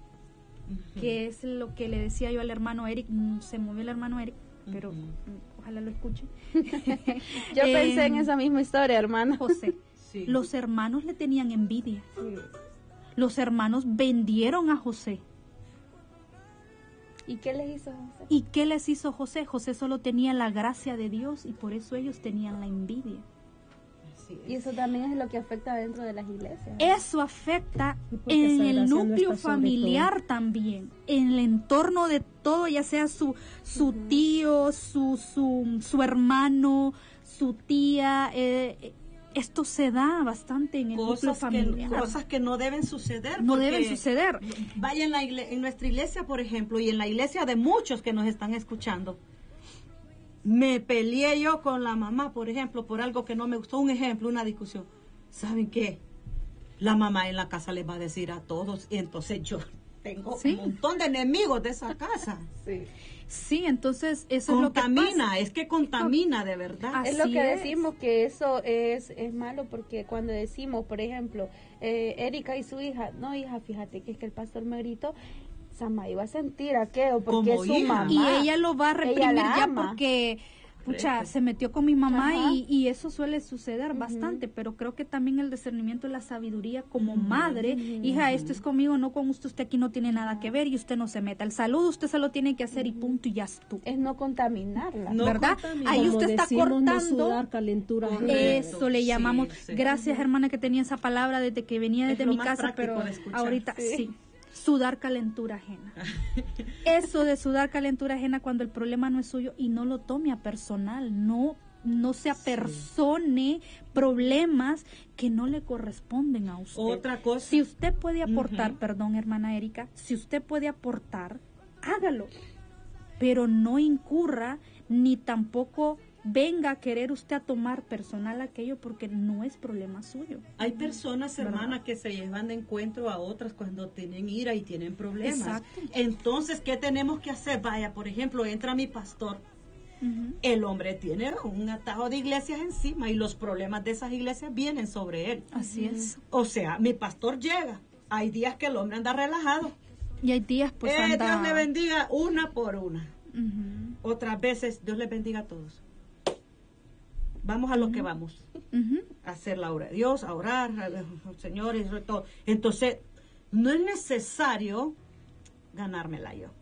que es lo que le decía yo al hermano Eric. Se movió el hermano Eric, pero ojalá lo escuche. Yo pensé en esa misma historia, hermano. José. Sí. Los hermanos le tenían envidia. Sí. Los hermanos vendieron a José. ¿Y qué les hizo José? ¿Y qué les hizo José? José solo tenía la gracia de Dios y por eso ellos tenían la envidia. Y eso también es lo que afecta dentro de las iglesias. Eso afecta en el núcleo familiar también, en el entorno de todo, ya sea su tío, su hermano, su tía. Esto se da bastante en el núcleo familiar. Cosas que no deben suceder. No deben suceder. Vaya en nuestra iglesia, por ejemplo, y en la iglesia de muchos que nos están escuchando. Me peleé yo con la mamá, por ejemplo, por algo que no me gustó. Un ejemplo, una discusión. ¿Saben qué? La mamá en la casa les va a decir a todos, y entonces yo tengo un montón de enemigos de esa casa. Sí, entonces eso es lo que pasa. Es que contamina de verdad. Es lo que decimos, que eso es malo, porque cuando decimos, por ejemplo, Erika y su hija, no, hija, fíjate que es que el pastor me gritó, Sama iba a sentir aquello porque es su mamá. Y ella lo va a reprimir ya porque se metió con mi mamá y eso suele suceder bastante, pero creo que también el discernimiento y la sabiduría como madre, hija, esto es conmigo, no con usted aquí no tiene nada que ver y usted no se meta. El saludo usted se lo tiene que hacer y punto y ya estuvo. Es no contaminarla. ¿Verdad? Ahí como usted está cortando. No sudar calentura. Eso le llamamos. Gracias, hermana, que tenía esa palabra desde que venía desde mi casa, pero ahorita sí. Sudar calentura ajena. Eso de sudar calentura ajena cuando el problema no es suyo y no lo tome a personal, no se apersone problemas que no le corresponden a usted. Otra cosa. Si usted puede aportar, perdón, hermana Erika, si usted puede aportar, hágalo, pero no incurra ni tampoco venga a querer usted a tomar personal aquello porque no es problema suyo. Hay personas, hermana, que se llevan de encuentro a otras cuando tienen ira y tienen problemas. Exacto. Entonces, ¿qué tenemos que hacer? Vaya, por ejemplo, entra mi pastor. El hombre tiene un atajo de iglesias encima y los problemas de esas iglesias vienen sobre él. Así es. O sea, mi pastor llega. Hay días que el hombre anda relajado. Y hay días pues anda... Dios le bendiga una por una. Otras veces, Dios les bendiga a todos. Vamos a lo que vamos. A hacer la obra de Dios, a orar, al Señor y sobre todo. Entonces, no es necesario ganármela yo.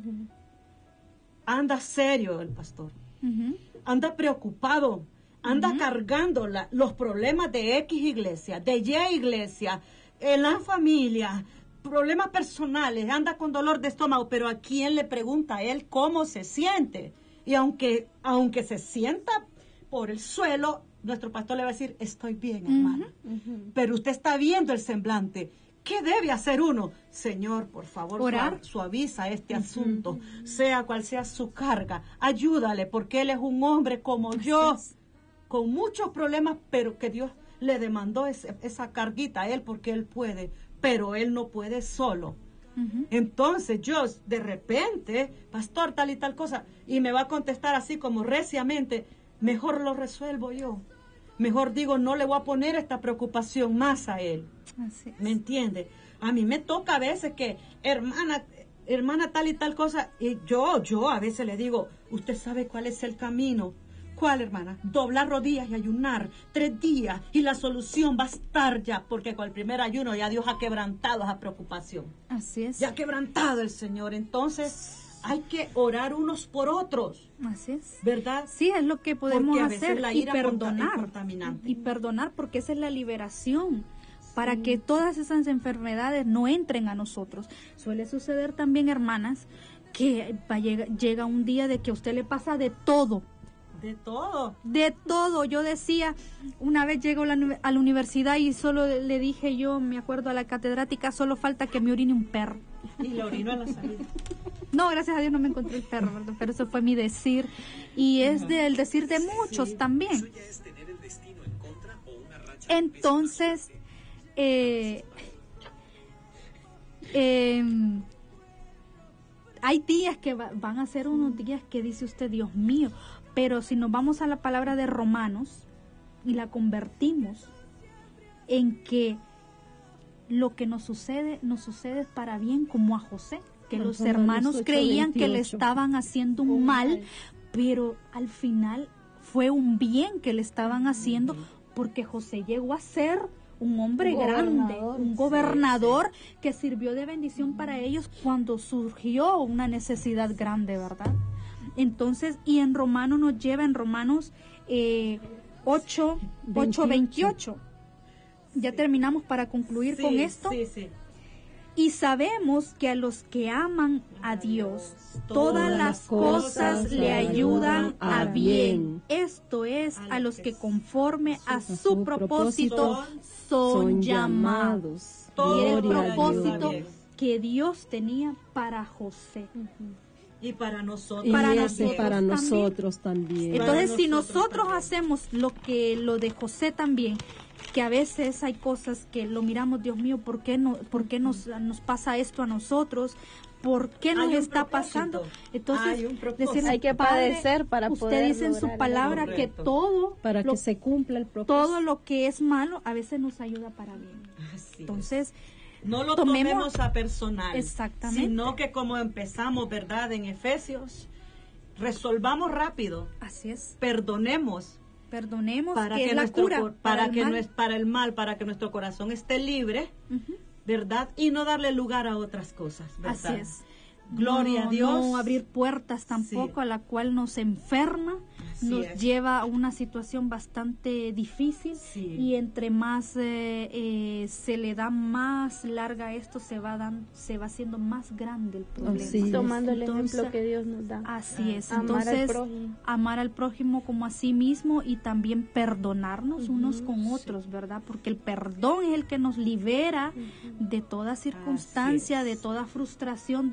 Anda serio el pastor. Anda preocupado. Anda cargando los problemas de X iglesia, de Y iglesia, en la familia, problemas personales. Anda con dolor de estómago. Pero ¿a quién le pregunta a él cómo se siente? Y aunque se sienta por el suelo, nuestro pastor le va a decir, estoy bien, hermana. Pero usted está viendo el semblante. ¿Qué debe hacer uno? Señor, por favor, orar, suaviza este asunto, sea cual sea su carga. Ayúdale, porque él es un hombre como yo, con muchos problemas, pero que Dios le demandó esa carguita a él porque él puede, pero él no puede solo. Entonces yo, de repente, pastor, tal y tal cosa, y me va a contestar así como reciamente, mejor lo resuelvo yo. Mejor digo, no le voy a poner esta preocupación más a él. Así es. ¿Me entiende? A mí me toca a veces que, hermana tal y tal cosa, y yo a veces le digo, usted sabe cuál es el camino. ¿Cuál, hermana? Doblar rodillas y ayunar 3 días y la solución va a estar ya, porque con el primer ayuno ya Dios ha quebrantado esa preocupación. Así es. Ya ha quebrantado el Señor. Entonces hay que orar unos por otros. Así es. ¿Verdad? Sí, es lo que podemos hacer la y ira perdonar. es contaminante. Y perdonar porque esa es la liberación. Para que todas esas enfermedades no entren a nosotros. Suele suceder también, hermanas, que llega un día de que a usted le pasa de todo. De todo. De todo. Yo decía, una vez llego a la universidad y solo le dije yo, me acuerdo a la catedrática, solo falta que me orine un perro. Y le orinó a la salida. No, gracias a Dios no me encontré el perro, ¿verdad? Pero eso fue mi decir. Y es del decir de muchos también. Entonces... hay días que van a ser unos días que dice usted, Dios mío, pero si nos vamos a la palabra de Romanos y la convertimos en que lo que nos sucede para bien, como a José, que los hermanos creían que le estaban haciendo un mal, pero al final fue un bien que le estaban haciendo, porque José llegó a ser un hombre grande, un gobernador que sirvió de bendición para ellos cuando surgió una necesidad grande, ¿verdad? Entonces, y en Romanos nos lleva, en Romanos 8:28. Ya terminamos para concluir con esto. Sí. Y sabemos que a los que aman a Dios, todas las cosas le ayudan a bien. Esto es, a los que conforme a su propósito son llamados. Y el propósito que Dios tenía para José. Y para nosotros. Para nosotros también. Entonces, si nosotros hacemos lo de José también, que a veces hay cosas que lo miramos, Dios mío, ¿por qué nos pasa esto a nosotros? ¿Por qué nos está pasando? Entonces, hay que padecer para poder. Usted dice en su palabra que todo, para que se cumpla el propósito. Todo lo que es malo a veces nos ayuda para bien. Entonces, no lo tomemos a personal. Exactamente. Sino que como empezamos, ¿verdad? En Efesios, resolvamos rápido. Así es. Perdonemos para que es la cura para el mal, para que nuestro corazón esté libre, ¿verdad? Y no darle lugar a otras cosas, ¿verdad? Así es. Gloria a Dios. No abrir puertas tampoco a la cual nos enferma, nos lleva a una situación bastante difícil y entre más se le da más larga esto, se va haciendo más grande el problema. Tomando el ejemplo que Dios nos da. Así es. Entonces, amar al prójimo como a sí mismo y también perdonarnos unos con otros, ¿verdad? Porque el perdón es el que nos libera de toda circunstancia, de toda frustración, de todo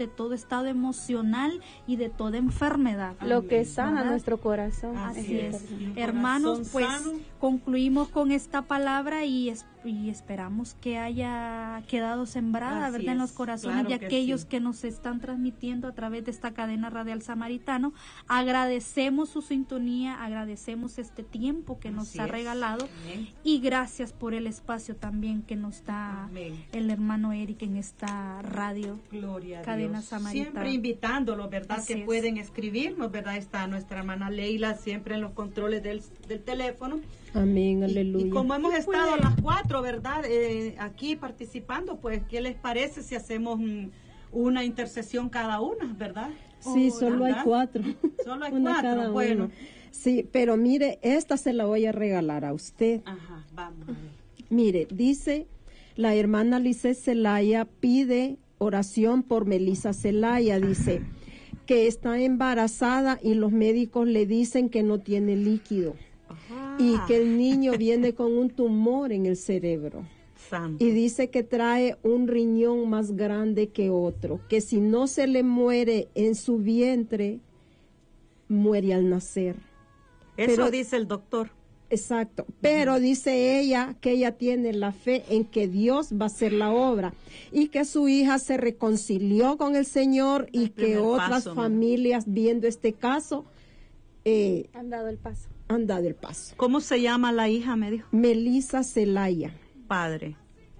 estado emocional y de toda enfermedad. Lo que sana, ¿verdad? Nuestro corazón. Así es. Hermanos, pues concluimos con esta palabra y esperamos que haya quedado sembrada, Así ¿verdad?, en es, los corazones claro de que aquellos sí. que nos están transmitiendo a través de esta cadena radial Samaritano. Agradecemos su sintonía, agradecemos este tiempo que nos Así ha es. regalado. Amén. Y gracias por el espacio también que nos da Amén. el hermano Eric en esta radio. Gloria a Cadena Dios. Samaritana. Siempre invitándolos, ¿verdad? Así Que es. pueden escribirnos, ¿verdad? Está nuestra hermana Leila siempre en los controles del teléfono. Amén, aleluya. Y como hemos estado las 4, ¿verdad? Aquí participando, pues, ¿qué les parece si hacemos una intercesión cada una, ¿verdad? Sí, solo hay ¿verdad? 4. Solo hay Una 4, cada bueno. uno. Sí, pero mire, esta se la voy a regalar a usted. Ajá, vamos a ver. Mire, dice la hermana Lice Zelaya, pide oración por Melissa Zelaya, dice que está embarazada y los médicos le dicen que no tiene líquido y que el niño viene con un tumor en el cerebro. Santo. Y dice que trae un riñón más grande que otro, que si no se le muere en su vientre, muere al nacer. Eso pero- dice el doctor. Exacto, pero dice ella que ella tiene la fe en que Dios va a hacer la obra y que su hija se reconcilió con el Señor y que primer otras paso, ¿no? familias viendo este caso Han dado el paso. han dado el paso. ¿Cómo se llama la hija? Me dijo. Melissa Zelaya. Padre.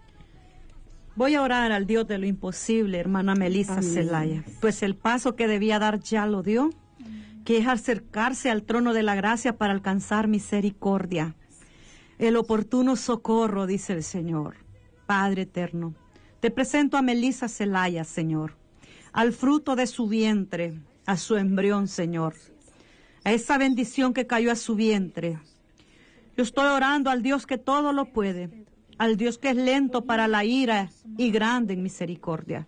Voy a orar al Dios de lo imposible, hermana Melissa Amén. Zelaya, pues el paso que debía dar ya lo dio, que es acercarse al trono de la gracia para alcanzar misericordia. El oportuno socorro, dice el Señor. Padre eterno, te presento a Melissa Zelaya, Señor, al fruto de su vientre, a su embrión, Señor, a esa bendición que cayó a su vientre. Yo estoy orando al Dios que todo lo puede, al Dios que es lento para la ira y grande en misericordia.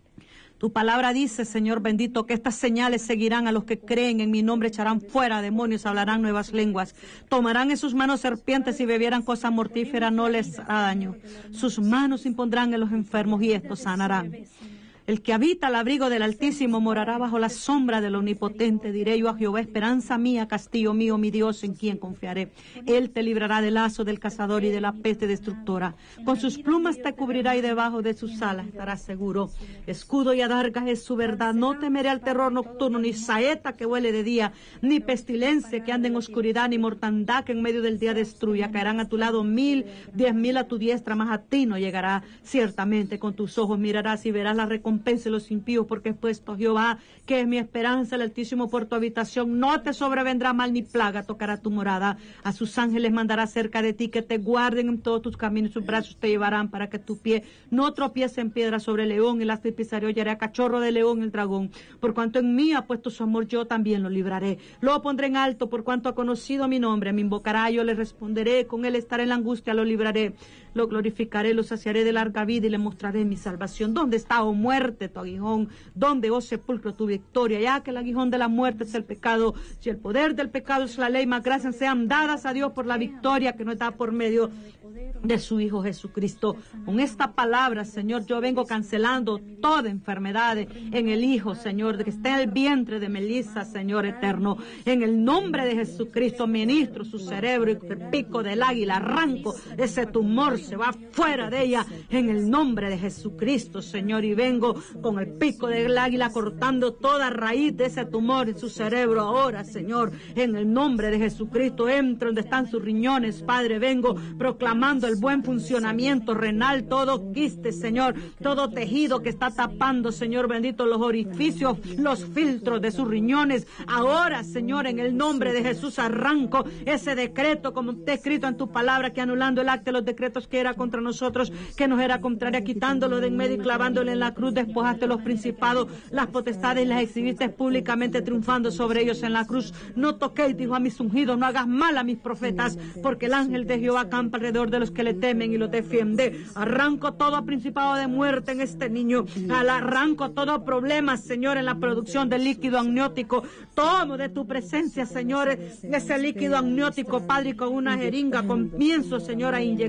Tu palabra dice, Señor bendito, que estas señales seguirán a los que creen en mi nombre, echarán fuera demonios, hablarán nuevas lenguas, tomarán en sus manos serpientes y bebieran cosa mortífera, no les hará daño. Sus manos impondrán en los enfermos y estos sanarán. El que habita al abrigo del Altísimo morará bajo la sombra del Omnipotente. Diré yo a Jehová, esperanza mía, castillo mío, mi Dios, en quien confiaré. Él te librará del lazo del cazador y de la peste destructora. Con sus plumas te cubrirá y debajo de sus alas estarás seguro. Escudo y adarga es su verdad. No temeré al terror nocturno, ni saeta que huele de día, ni pestilencia que ande en oscuridad, ni mortandad que en medio del día destruya. Caerán a tu lado 1000, 10,000 a tu diestra, mas a ti no llegará. Ciertamente con tus ojos mirarás y verás la recompensa de los impíos, porque he puesto Jehová, que es mi esperanza, el Altísimo por tu habitación. No te sobrevendrá mal ni plaga, tocará tu morada. A sus ángeles mandará cerca de ti, que te guarden en todos tus caminos, sus brazos te llevarán para que tu pie no tropiece en piedra sobre el león, el asno y pisaré hollaré a cachorro de león el dragón. Por cuanto en mí ha puesto su amor, yo también lo libraré. Lo pondré en alto, por cuanto ha conocido mi nombre. Me invocará, yo le responderé, con él estaré en la angustia, lo libraré. Lo glorificaré, lo saciaré de larga vida y le mostraré mi salvación. ¿Dónde está, oh muerte, tu aguijón? ¿Dónde, oh sepulcro, tu victoria? Ya que el aguijón de la muerte es el pecado, si el poder del pecado es la ley, más gracias sean dadas a Dios por la victoria que nos da por medio de su Hijo Jesucristo. Con esta palabra, Señor, yo vengo cancelando toda enfermedad en el Hijo, Señor, de que esté en el vientre de Melissa, Señor eterno. En el nombre de Jesucristo, ministro su cerebro y el pico del águila, arranco ese tumor, se va fuera de ella en el nombre de Jesucristo, Señor, y vengo con el pico del águila cortando toda raíz de ese tumor en su cerebro ahora, Señor, en el nombre de Jesucristo. Entro donde están sus riñones, Padre, vengo proclamando el buen funcionamiento renal, todo quiste, Señor, todo tejido que está tapando, Señor bendito, los orificios, los filtros de sus riñones. Ahora, Señor, en el nombre de Jesús, arranco ese decreto, como está escrito en tu palabra, que anulando el acta de los decretos que era contra nosotros, que nos era contraria, quitándolo de en medio y clavándolo en la cruz, despojaste los principados, las potestades y las exhibiste públicamente, triunfando sobre ellos en la cruz. No toquéis, dijo, a mis ungidos, no hagas mal a mis profetas, porque el ángel de Jehová acampa alrededor de los que le temen y lo defiende. Arranco todo principado de muerte en este niño, arranco todo problema, Señor, en la producción del líquido amniótico. Tomo de tu presencia, Señor, ese líquido amniótico, Padre, y con una jeringa comienzo, Señor, a inyectarlo,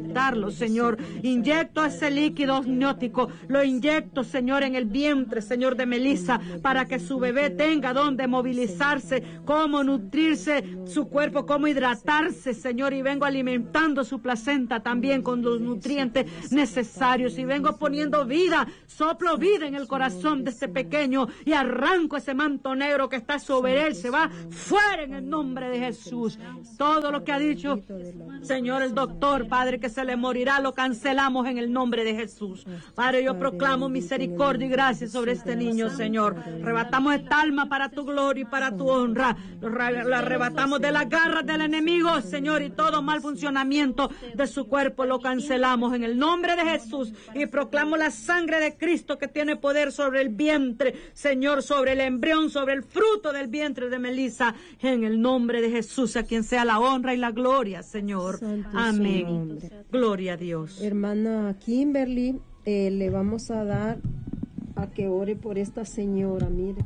Señor. Inyecto ese líquido amniótico, lo inyecto, Señor, en el vientre, Señor, de Melissa, para que su bebé tenga donde movilizarse, cómo nutrirse su cuerpo, cómo hidratarse, Señor, y vengo alimentando su placenta también con los nutrientes necesarios, y vengo poniendo vida, soplo vida en el corazón de este pequeño, y arranco ese manto negro que está sobre él, se va fuera en el nombre de Jesús. Todo lo que ha dicho, Señor, el doctor, Padre, que se le morirá, lo cancelamos en el nombre de Jesús. Padre, yo proclamo misericordia y gracia sobre este niño, Señor. Arrebatamos esta alma para tu gloria y para tu honra. Lo arrebatamos de las garras del enemigo, Señor, y todo mal funcionamiento de su cuerpo lo cancelamos en el nombre de Jesús, y proclamo la sangre de Cristo que tiene poder sobre el vientre, Señor, sobre el embrión, sobre el fruto del vientre de Melissa, en el nombre de Jesús, a quien sea la honra y la gloria, Señor. Santo Amén. Gloria a Dios. Hermana Kimberly, le vamos a dar a que ore por esta señora, mire,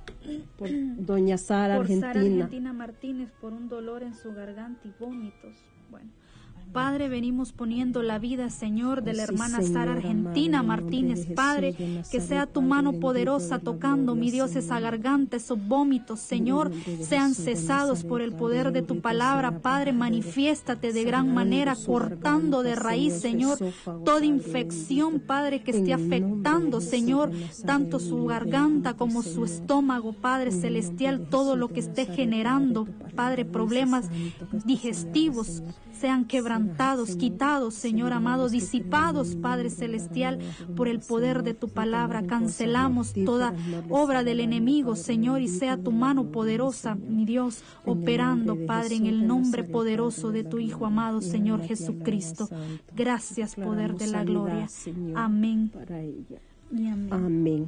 por doña Sara por Argentina. Sara Argentina Martínez, por un dolor en su garganta y vómitos. Bueno, Padre, venimos poniendo la vida, Señor, de la hermana Sara Argentina Martínez, Padre, que sea tu mano poderosa tocando, mi Dios, esa garganta, esos vómitos, Señor, sean cesados por el poder de tu palabra, Padre, manifiéstate de gran manera, cortando de raíz, Señor, toda infección, Padre, que esté afectando, Señor, tanto su garganta como su estómago, Padre celestial, todo lo que esté generando, Padre, problemas digestivos, sean quebrantados, quitados, Señor amado, disipados, Padre celestial, por el poder de tu palabra. Cancelamos toda obra del enemigo, Señor, y sea tu mano poderosa, mi Dios, operando, Padre, en el nombre poderoso de tu Hijo amado, Señor Jesucristo. Gracias, poder de la gloria. Amén. Y amén. Amén.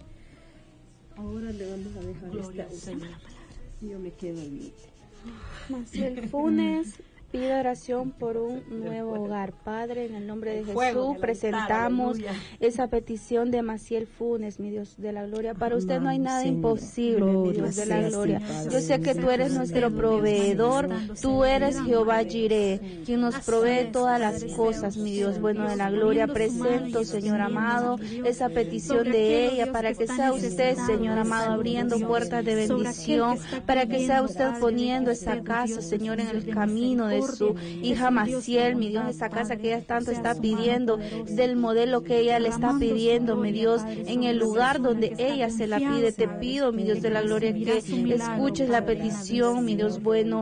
Ahora le vamos a dejar esta. Yo me quedo bien. Maciel Funes pide oración por un nuevo hogar. Padre, en el nombre de Jesús, presentamos esa petición de Maciel Funes, mi Dios de la gloria. Para usted no hay nada imposible, mi Dios de la gloria. Yo sé que tú eres nuestro proveedor, tú eres Jehová Jireh, quien nos provee todas las cosas, mi Dios bueno de la gloria. Presento, Señor amado, esa petición de ella para que sea usted, Señor amado, abriendo puertas de bendición, para que sea usted poniendo esa casa, Señor, en el camino de su hija Maciel, mi Dios, esa casa que ella tanto está pidiendo, del modelo que ella le está pidiendo, mi Dios, en el lugar donde ella se la pide. Te pido, mi Dios de la gloria, que escuches la petición, mi Dios bueno,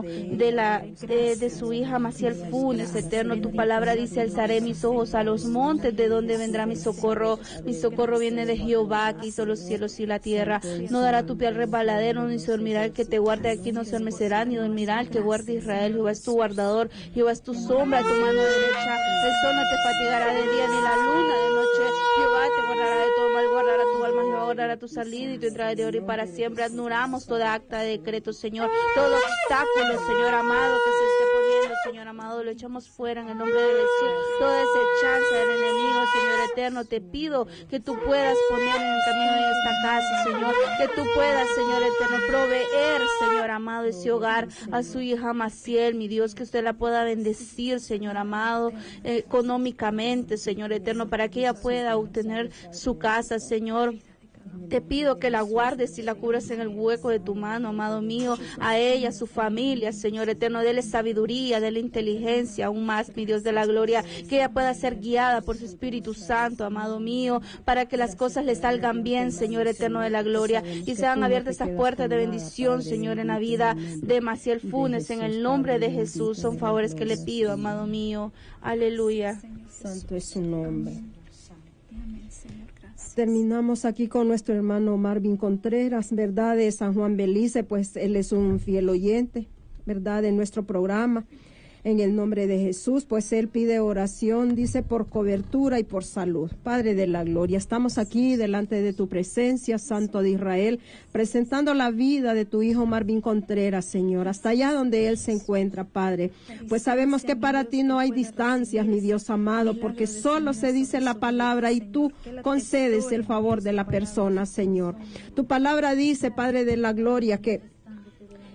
de su hija Maciel Funes, eterno. Tu palabra dice: alzaré mis ojos a los montes, de donde vendrá mi socorro. Mi socorro viene de Jehová, que hizo los cielos y la tierra. No dará tu pie al resbaladero, ni se dormirá el que te guarde aquí, no se adormecerá, ni dormirá el que guarde Israel. Jehová es tu guardador, Jehová es tu sombra, tu mano derecha. El sol no te fatigará de día, ni la luna de noche. Jehová te guardará de todo mal, guardará tu alma. Jehová guardará tu salida y tu entrada de hoy y para siempre. Anulamos toda acta de decreto, Señor, todo obstáculo, Señor amado, que se esté poniendo, Señor amado, lo echamos fuera en el nombre de Jesús. Toda esa chanza del enemigo, Señor eterno, te pido que tú puedas poner en el camino de esta casa, Señor, que tú puedas, Señor eterno, proveer, Señor amado, ese hogar a su hija Maciel, mi Dios, que usted la pueda bendecir, Señor amado, económicamente, Señor eterno, para que ella pueda obtener su casa, Señor. Te pido que la guardes y la cubras en el hueco de tu mano, amado mío, a ella, a su familia, Señor eterno. Dele sabiduría, dele inteligencia, aún más, mi Dios de la gloria, que ella pueda ser guiada por su Espíritu Santo, amado mío, para que las cosas le salgan bien, Señor eterno de la gloria, y sean abiertas esas puertas de bendición, Señor, en la vida de Maciel Funes, en el nombre de Jesús. Son favores que le pido, amado mío. Aleluya. Santo es su nombre. Terminamos aquí con nuestro hermano Marvin Contreras, ¿verdad? De San Juan Belice, pues él es un fiel oyente, ¿verdad? De nuestro programa. En el nombre de Jesús, pues él pide oración, dice, por cobertura y por salud. Padre de la gloria, estamos aquí delante de tu presencia, Santo de Israel, presentando la vida de tu hijo Marvin Contreras, Señor, hasta allá donde él se encuentra, Padre. Pues sabemos que para ti no hay distancias, mi Dios amado, porque solo se dice la palabra y tú concedes el favor de la persona, Señor. Tu palabra dice, Padre de la gloria, que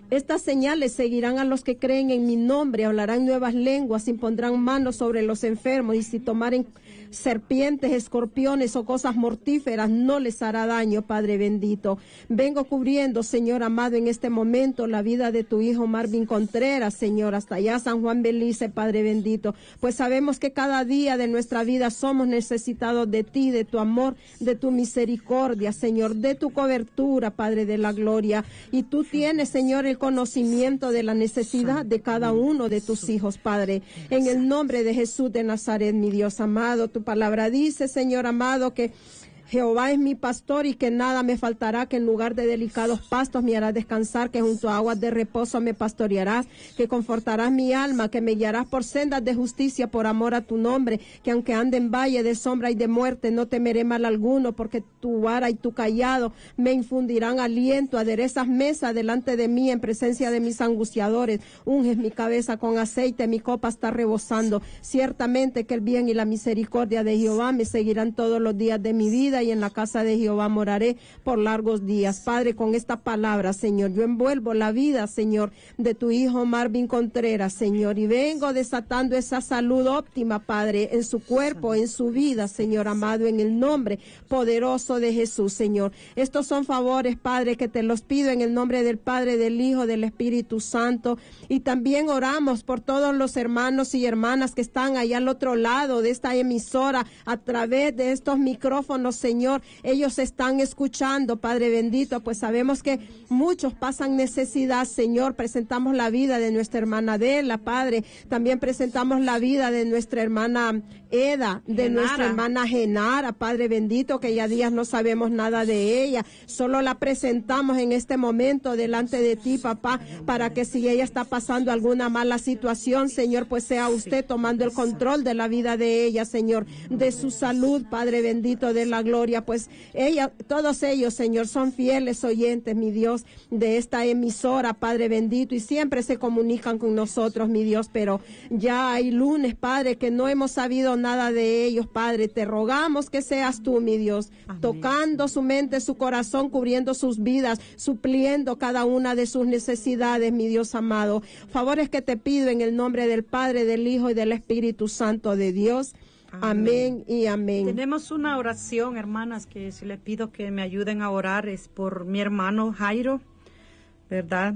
Estas señales seguirán a los que creen en mi nombre, hablarán nuevas lenguas, impondrán manos sobre los enfermos, y si tomaren serpientes, escorpiones o cosas mortíferas, no les hará daño, Padre bendito. Vengo cubriendo, Señor amado, en este momento la vida de tu hijo Marvin Contreras, Señor, hasta allá San Juan Belice, Padre bendito, pues sabemos que cada día de nuestra vida somos necesitados de ti, de tu amor, de tu misericordia, Señor, de tu cobertura, Padre de la gloria, y tú tienes, Señor, el conocimiento de la necesidad de cada uno de tus hijos, Padre, en el nombre de Jesús de Nazaret, mi Dios amado. Tu palabra dice, Señor amado, que Jehová es mi pastor y que nada me faltará, que en lugar de delicados pastos me harás descansar, que junto a aguas de reposo me pastorearás, que confortarás mi alma, que me guiarás por sendas de justicia por amor a tu nombre, que aunque ande en valle de sombra y de muerte, no temeré mal alguno, porque tu vara y tu cayado me infundirán aliento, aderezas mesa delante de mí en presencia de mis angustiadores, unges mi cabeza con aceite, mi copa está rebosando. Ciertamente que el bien y la misericordia de Jehová me seguirán todos los días de mi vida, y en la casa de Jehová moraré por largos días. Padre, con esta palabra, Señor, yo envuelvo la vida, Señor, de tu hijo Marvin Contreras, Señor, y vengo desatando esa salud óptima, Padre, en su cuerpo, en su vida, Señor amado, en el nombre poderoso de Jesús, Señor. Estos son favores, Padre, que te los pido en el nombre del Padre, del Hijo, del Espíritu Santo, y también oramos por todos los hermanos y hermanas que están allá al otro lado de esta emisora, a través de estos micrófonos, Señor, ellos están escuchando, Padre bendito, pues sabemos que muchos pasan necesidad, Señor. Presentamos la vida de nuestra hermana Adela, Padre, también presentamos la vida de nuestra hermana Eda, de nuestra hermana Genara, Padre bendito, que ya días no sabemos nada de ella, solo la presentamos en este momento delante de ti, papá, para que si ella está pasando alguna mala situación, Señor, pues sea usted tomando el control de la vida de ella, Señor, de su salud, Padre bendito de la gloria, pues todos ellos, Señor, son fieles oyentes, mi Dios, de esta emisora, Padre bendito, y siempre se comunican con nosotros, mi Dios, pero ya hay lunes, Padre, que no hemos sabido nada de ellos, Padre. Te rogamos que seas tú, mi Dios, amén, tocando su mente, su corazón, cubriendo sus vidas, supliendo cada una de sus necesidades, mi Dios amado. Favores que te pido en el nombre del Padre, del Hijo y del Espíritu Santo de Dios. Amén y amén. Tenemos una oración, hermanas, que si les pido que me ayuden a orar, es por mi hermano Jairo, ¿verdad?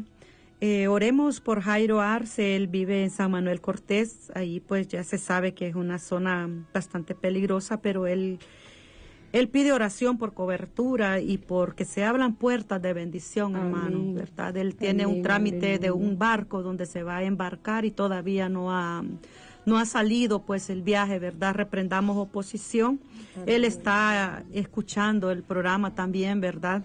Oremos por Jairo Arce. Él vive en San Manuel Cortés, ahí pues ya se sabe que es una zona bastante peligrosa, pero él pide oración por cobertura y porque se abran puertas de bendición, hermano, ¿verdad? Él tiene un trámite de un barco donde se va a embarcar y todavía no ha salido pues el viaje, ¿verdad? Reprendamos oposición. Él está escuchando el programa también, ¿verdad?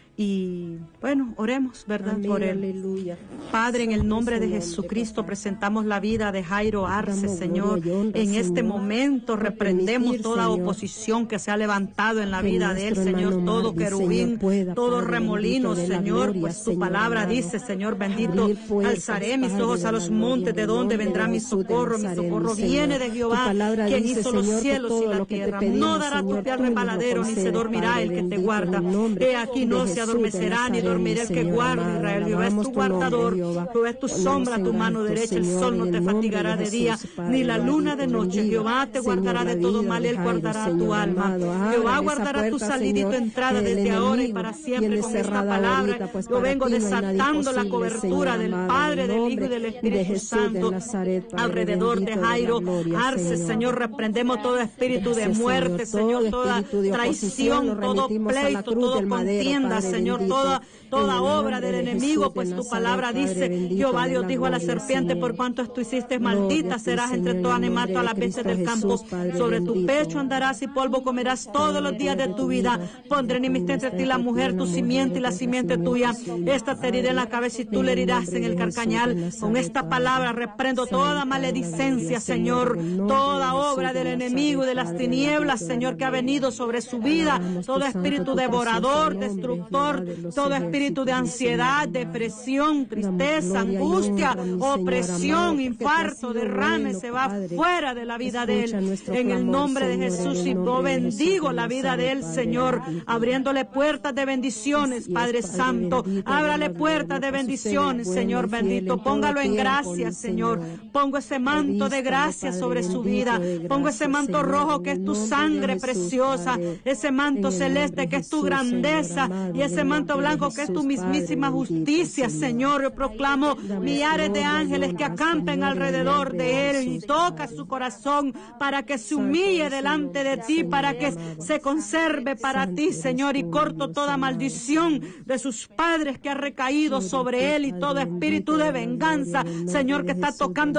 Y bueno, oremos, ¿verdad? Amén, por él. Aleluya. Padre, en el nombre de Jesucristo presentamos la vida de Jairo Arce, Señor. En este momento reprendemos toda oposición que se ha levantado en la vida de él, Señor. Todo querubín, todo remolino, Señor. Pues tu palabra dice, Señor bendito, alzaré mis ojos a los montes, ¿de dónde vendrá mi socorro? Mi socorro viene de Jehová, quien hizo los cielos y la tierra. No dará tu pie al resbaladero, ni se dormirá el que te guarda. He aquí no se adormecerá ni dormirá el que guarda Israel. Jehová es tu guardador, Jehová es tu sombra, tu mano derecha. El sol no te fatigará de día, ni la luna de noche. Jehová te guardará de todo mal, él guardará tu alma. Jehová guardará tu salida y tu entrada desde ahora y para siempre. Con esta palabra yo vengo desatando la cobertura del Padre, del Hijo y del Espíritu Santo alrededor de Jairo Arce, Señor. Reprendemos todo espíritu de muerte, Señor, toda traición, todo pleito, todo contienda, Señor, toda obra del enemigo, pues tu palabra dice, Jehová Dios dijo a la serpiente, por cuanto tú hiciste maldita serás entre todo animal, todas las bestias del campo, sobre tu pecho andarás y polvo comerás todos los días de tu vida. Pondré enemistad entre ti la mujer, tu simiente y la simiente tuya. Esta te herirá en la cabeza y tú le herirás en el carcañal. Con esta palabra reprendo toda maledicencia, Señor, toda obra del enemigo y de las tinieblas, Señor, que ha venido sobre su vida, todo espíritu devorador, destructor, Señor, todo espíritu de ansiedad, depresión, tristeza, angustia, opresión, infarto, derrame, se va fuera de la vida de él. En el nombre de Jesús, y yo bendigo la vida de él, Señor, abriéndole puertas de bendiciones, Padre Santo. Ábrale puertas de bendiciones, Señor bendito. Póngalo en gracia, Señor. Pongo ese manto de gracia sobre su vida. Pongo ese manto rojo que es tu sangre preciosa, ese manto celeste que es tu grandeza, y ese manto blanco que es tu mismísima justicia, Señor. Yo proclamo millares de ángeles que acampen alrededor de él y toca su corazón para que se humille delante de ti, para que se conserve para ti, Señor, y corto toda maldición de sus padres que ha recaído sobre él y todo espíritu de venganza, Señor, que está tocando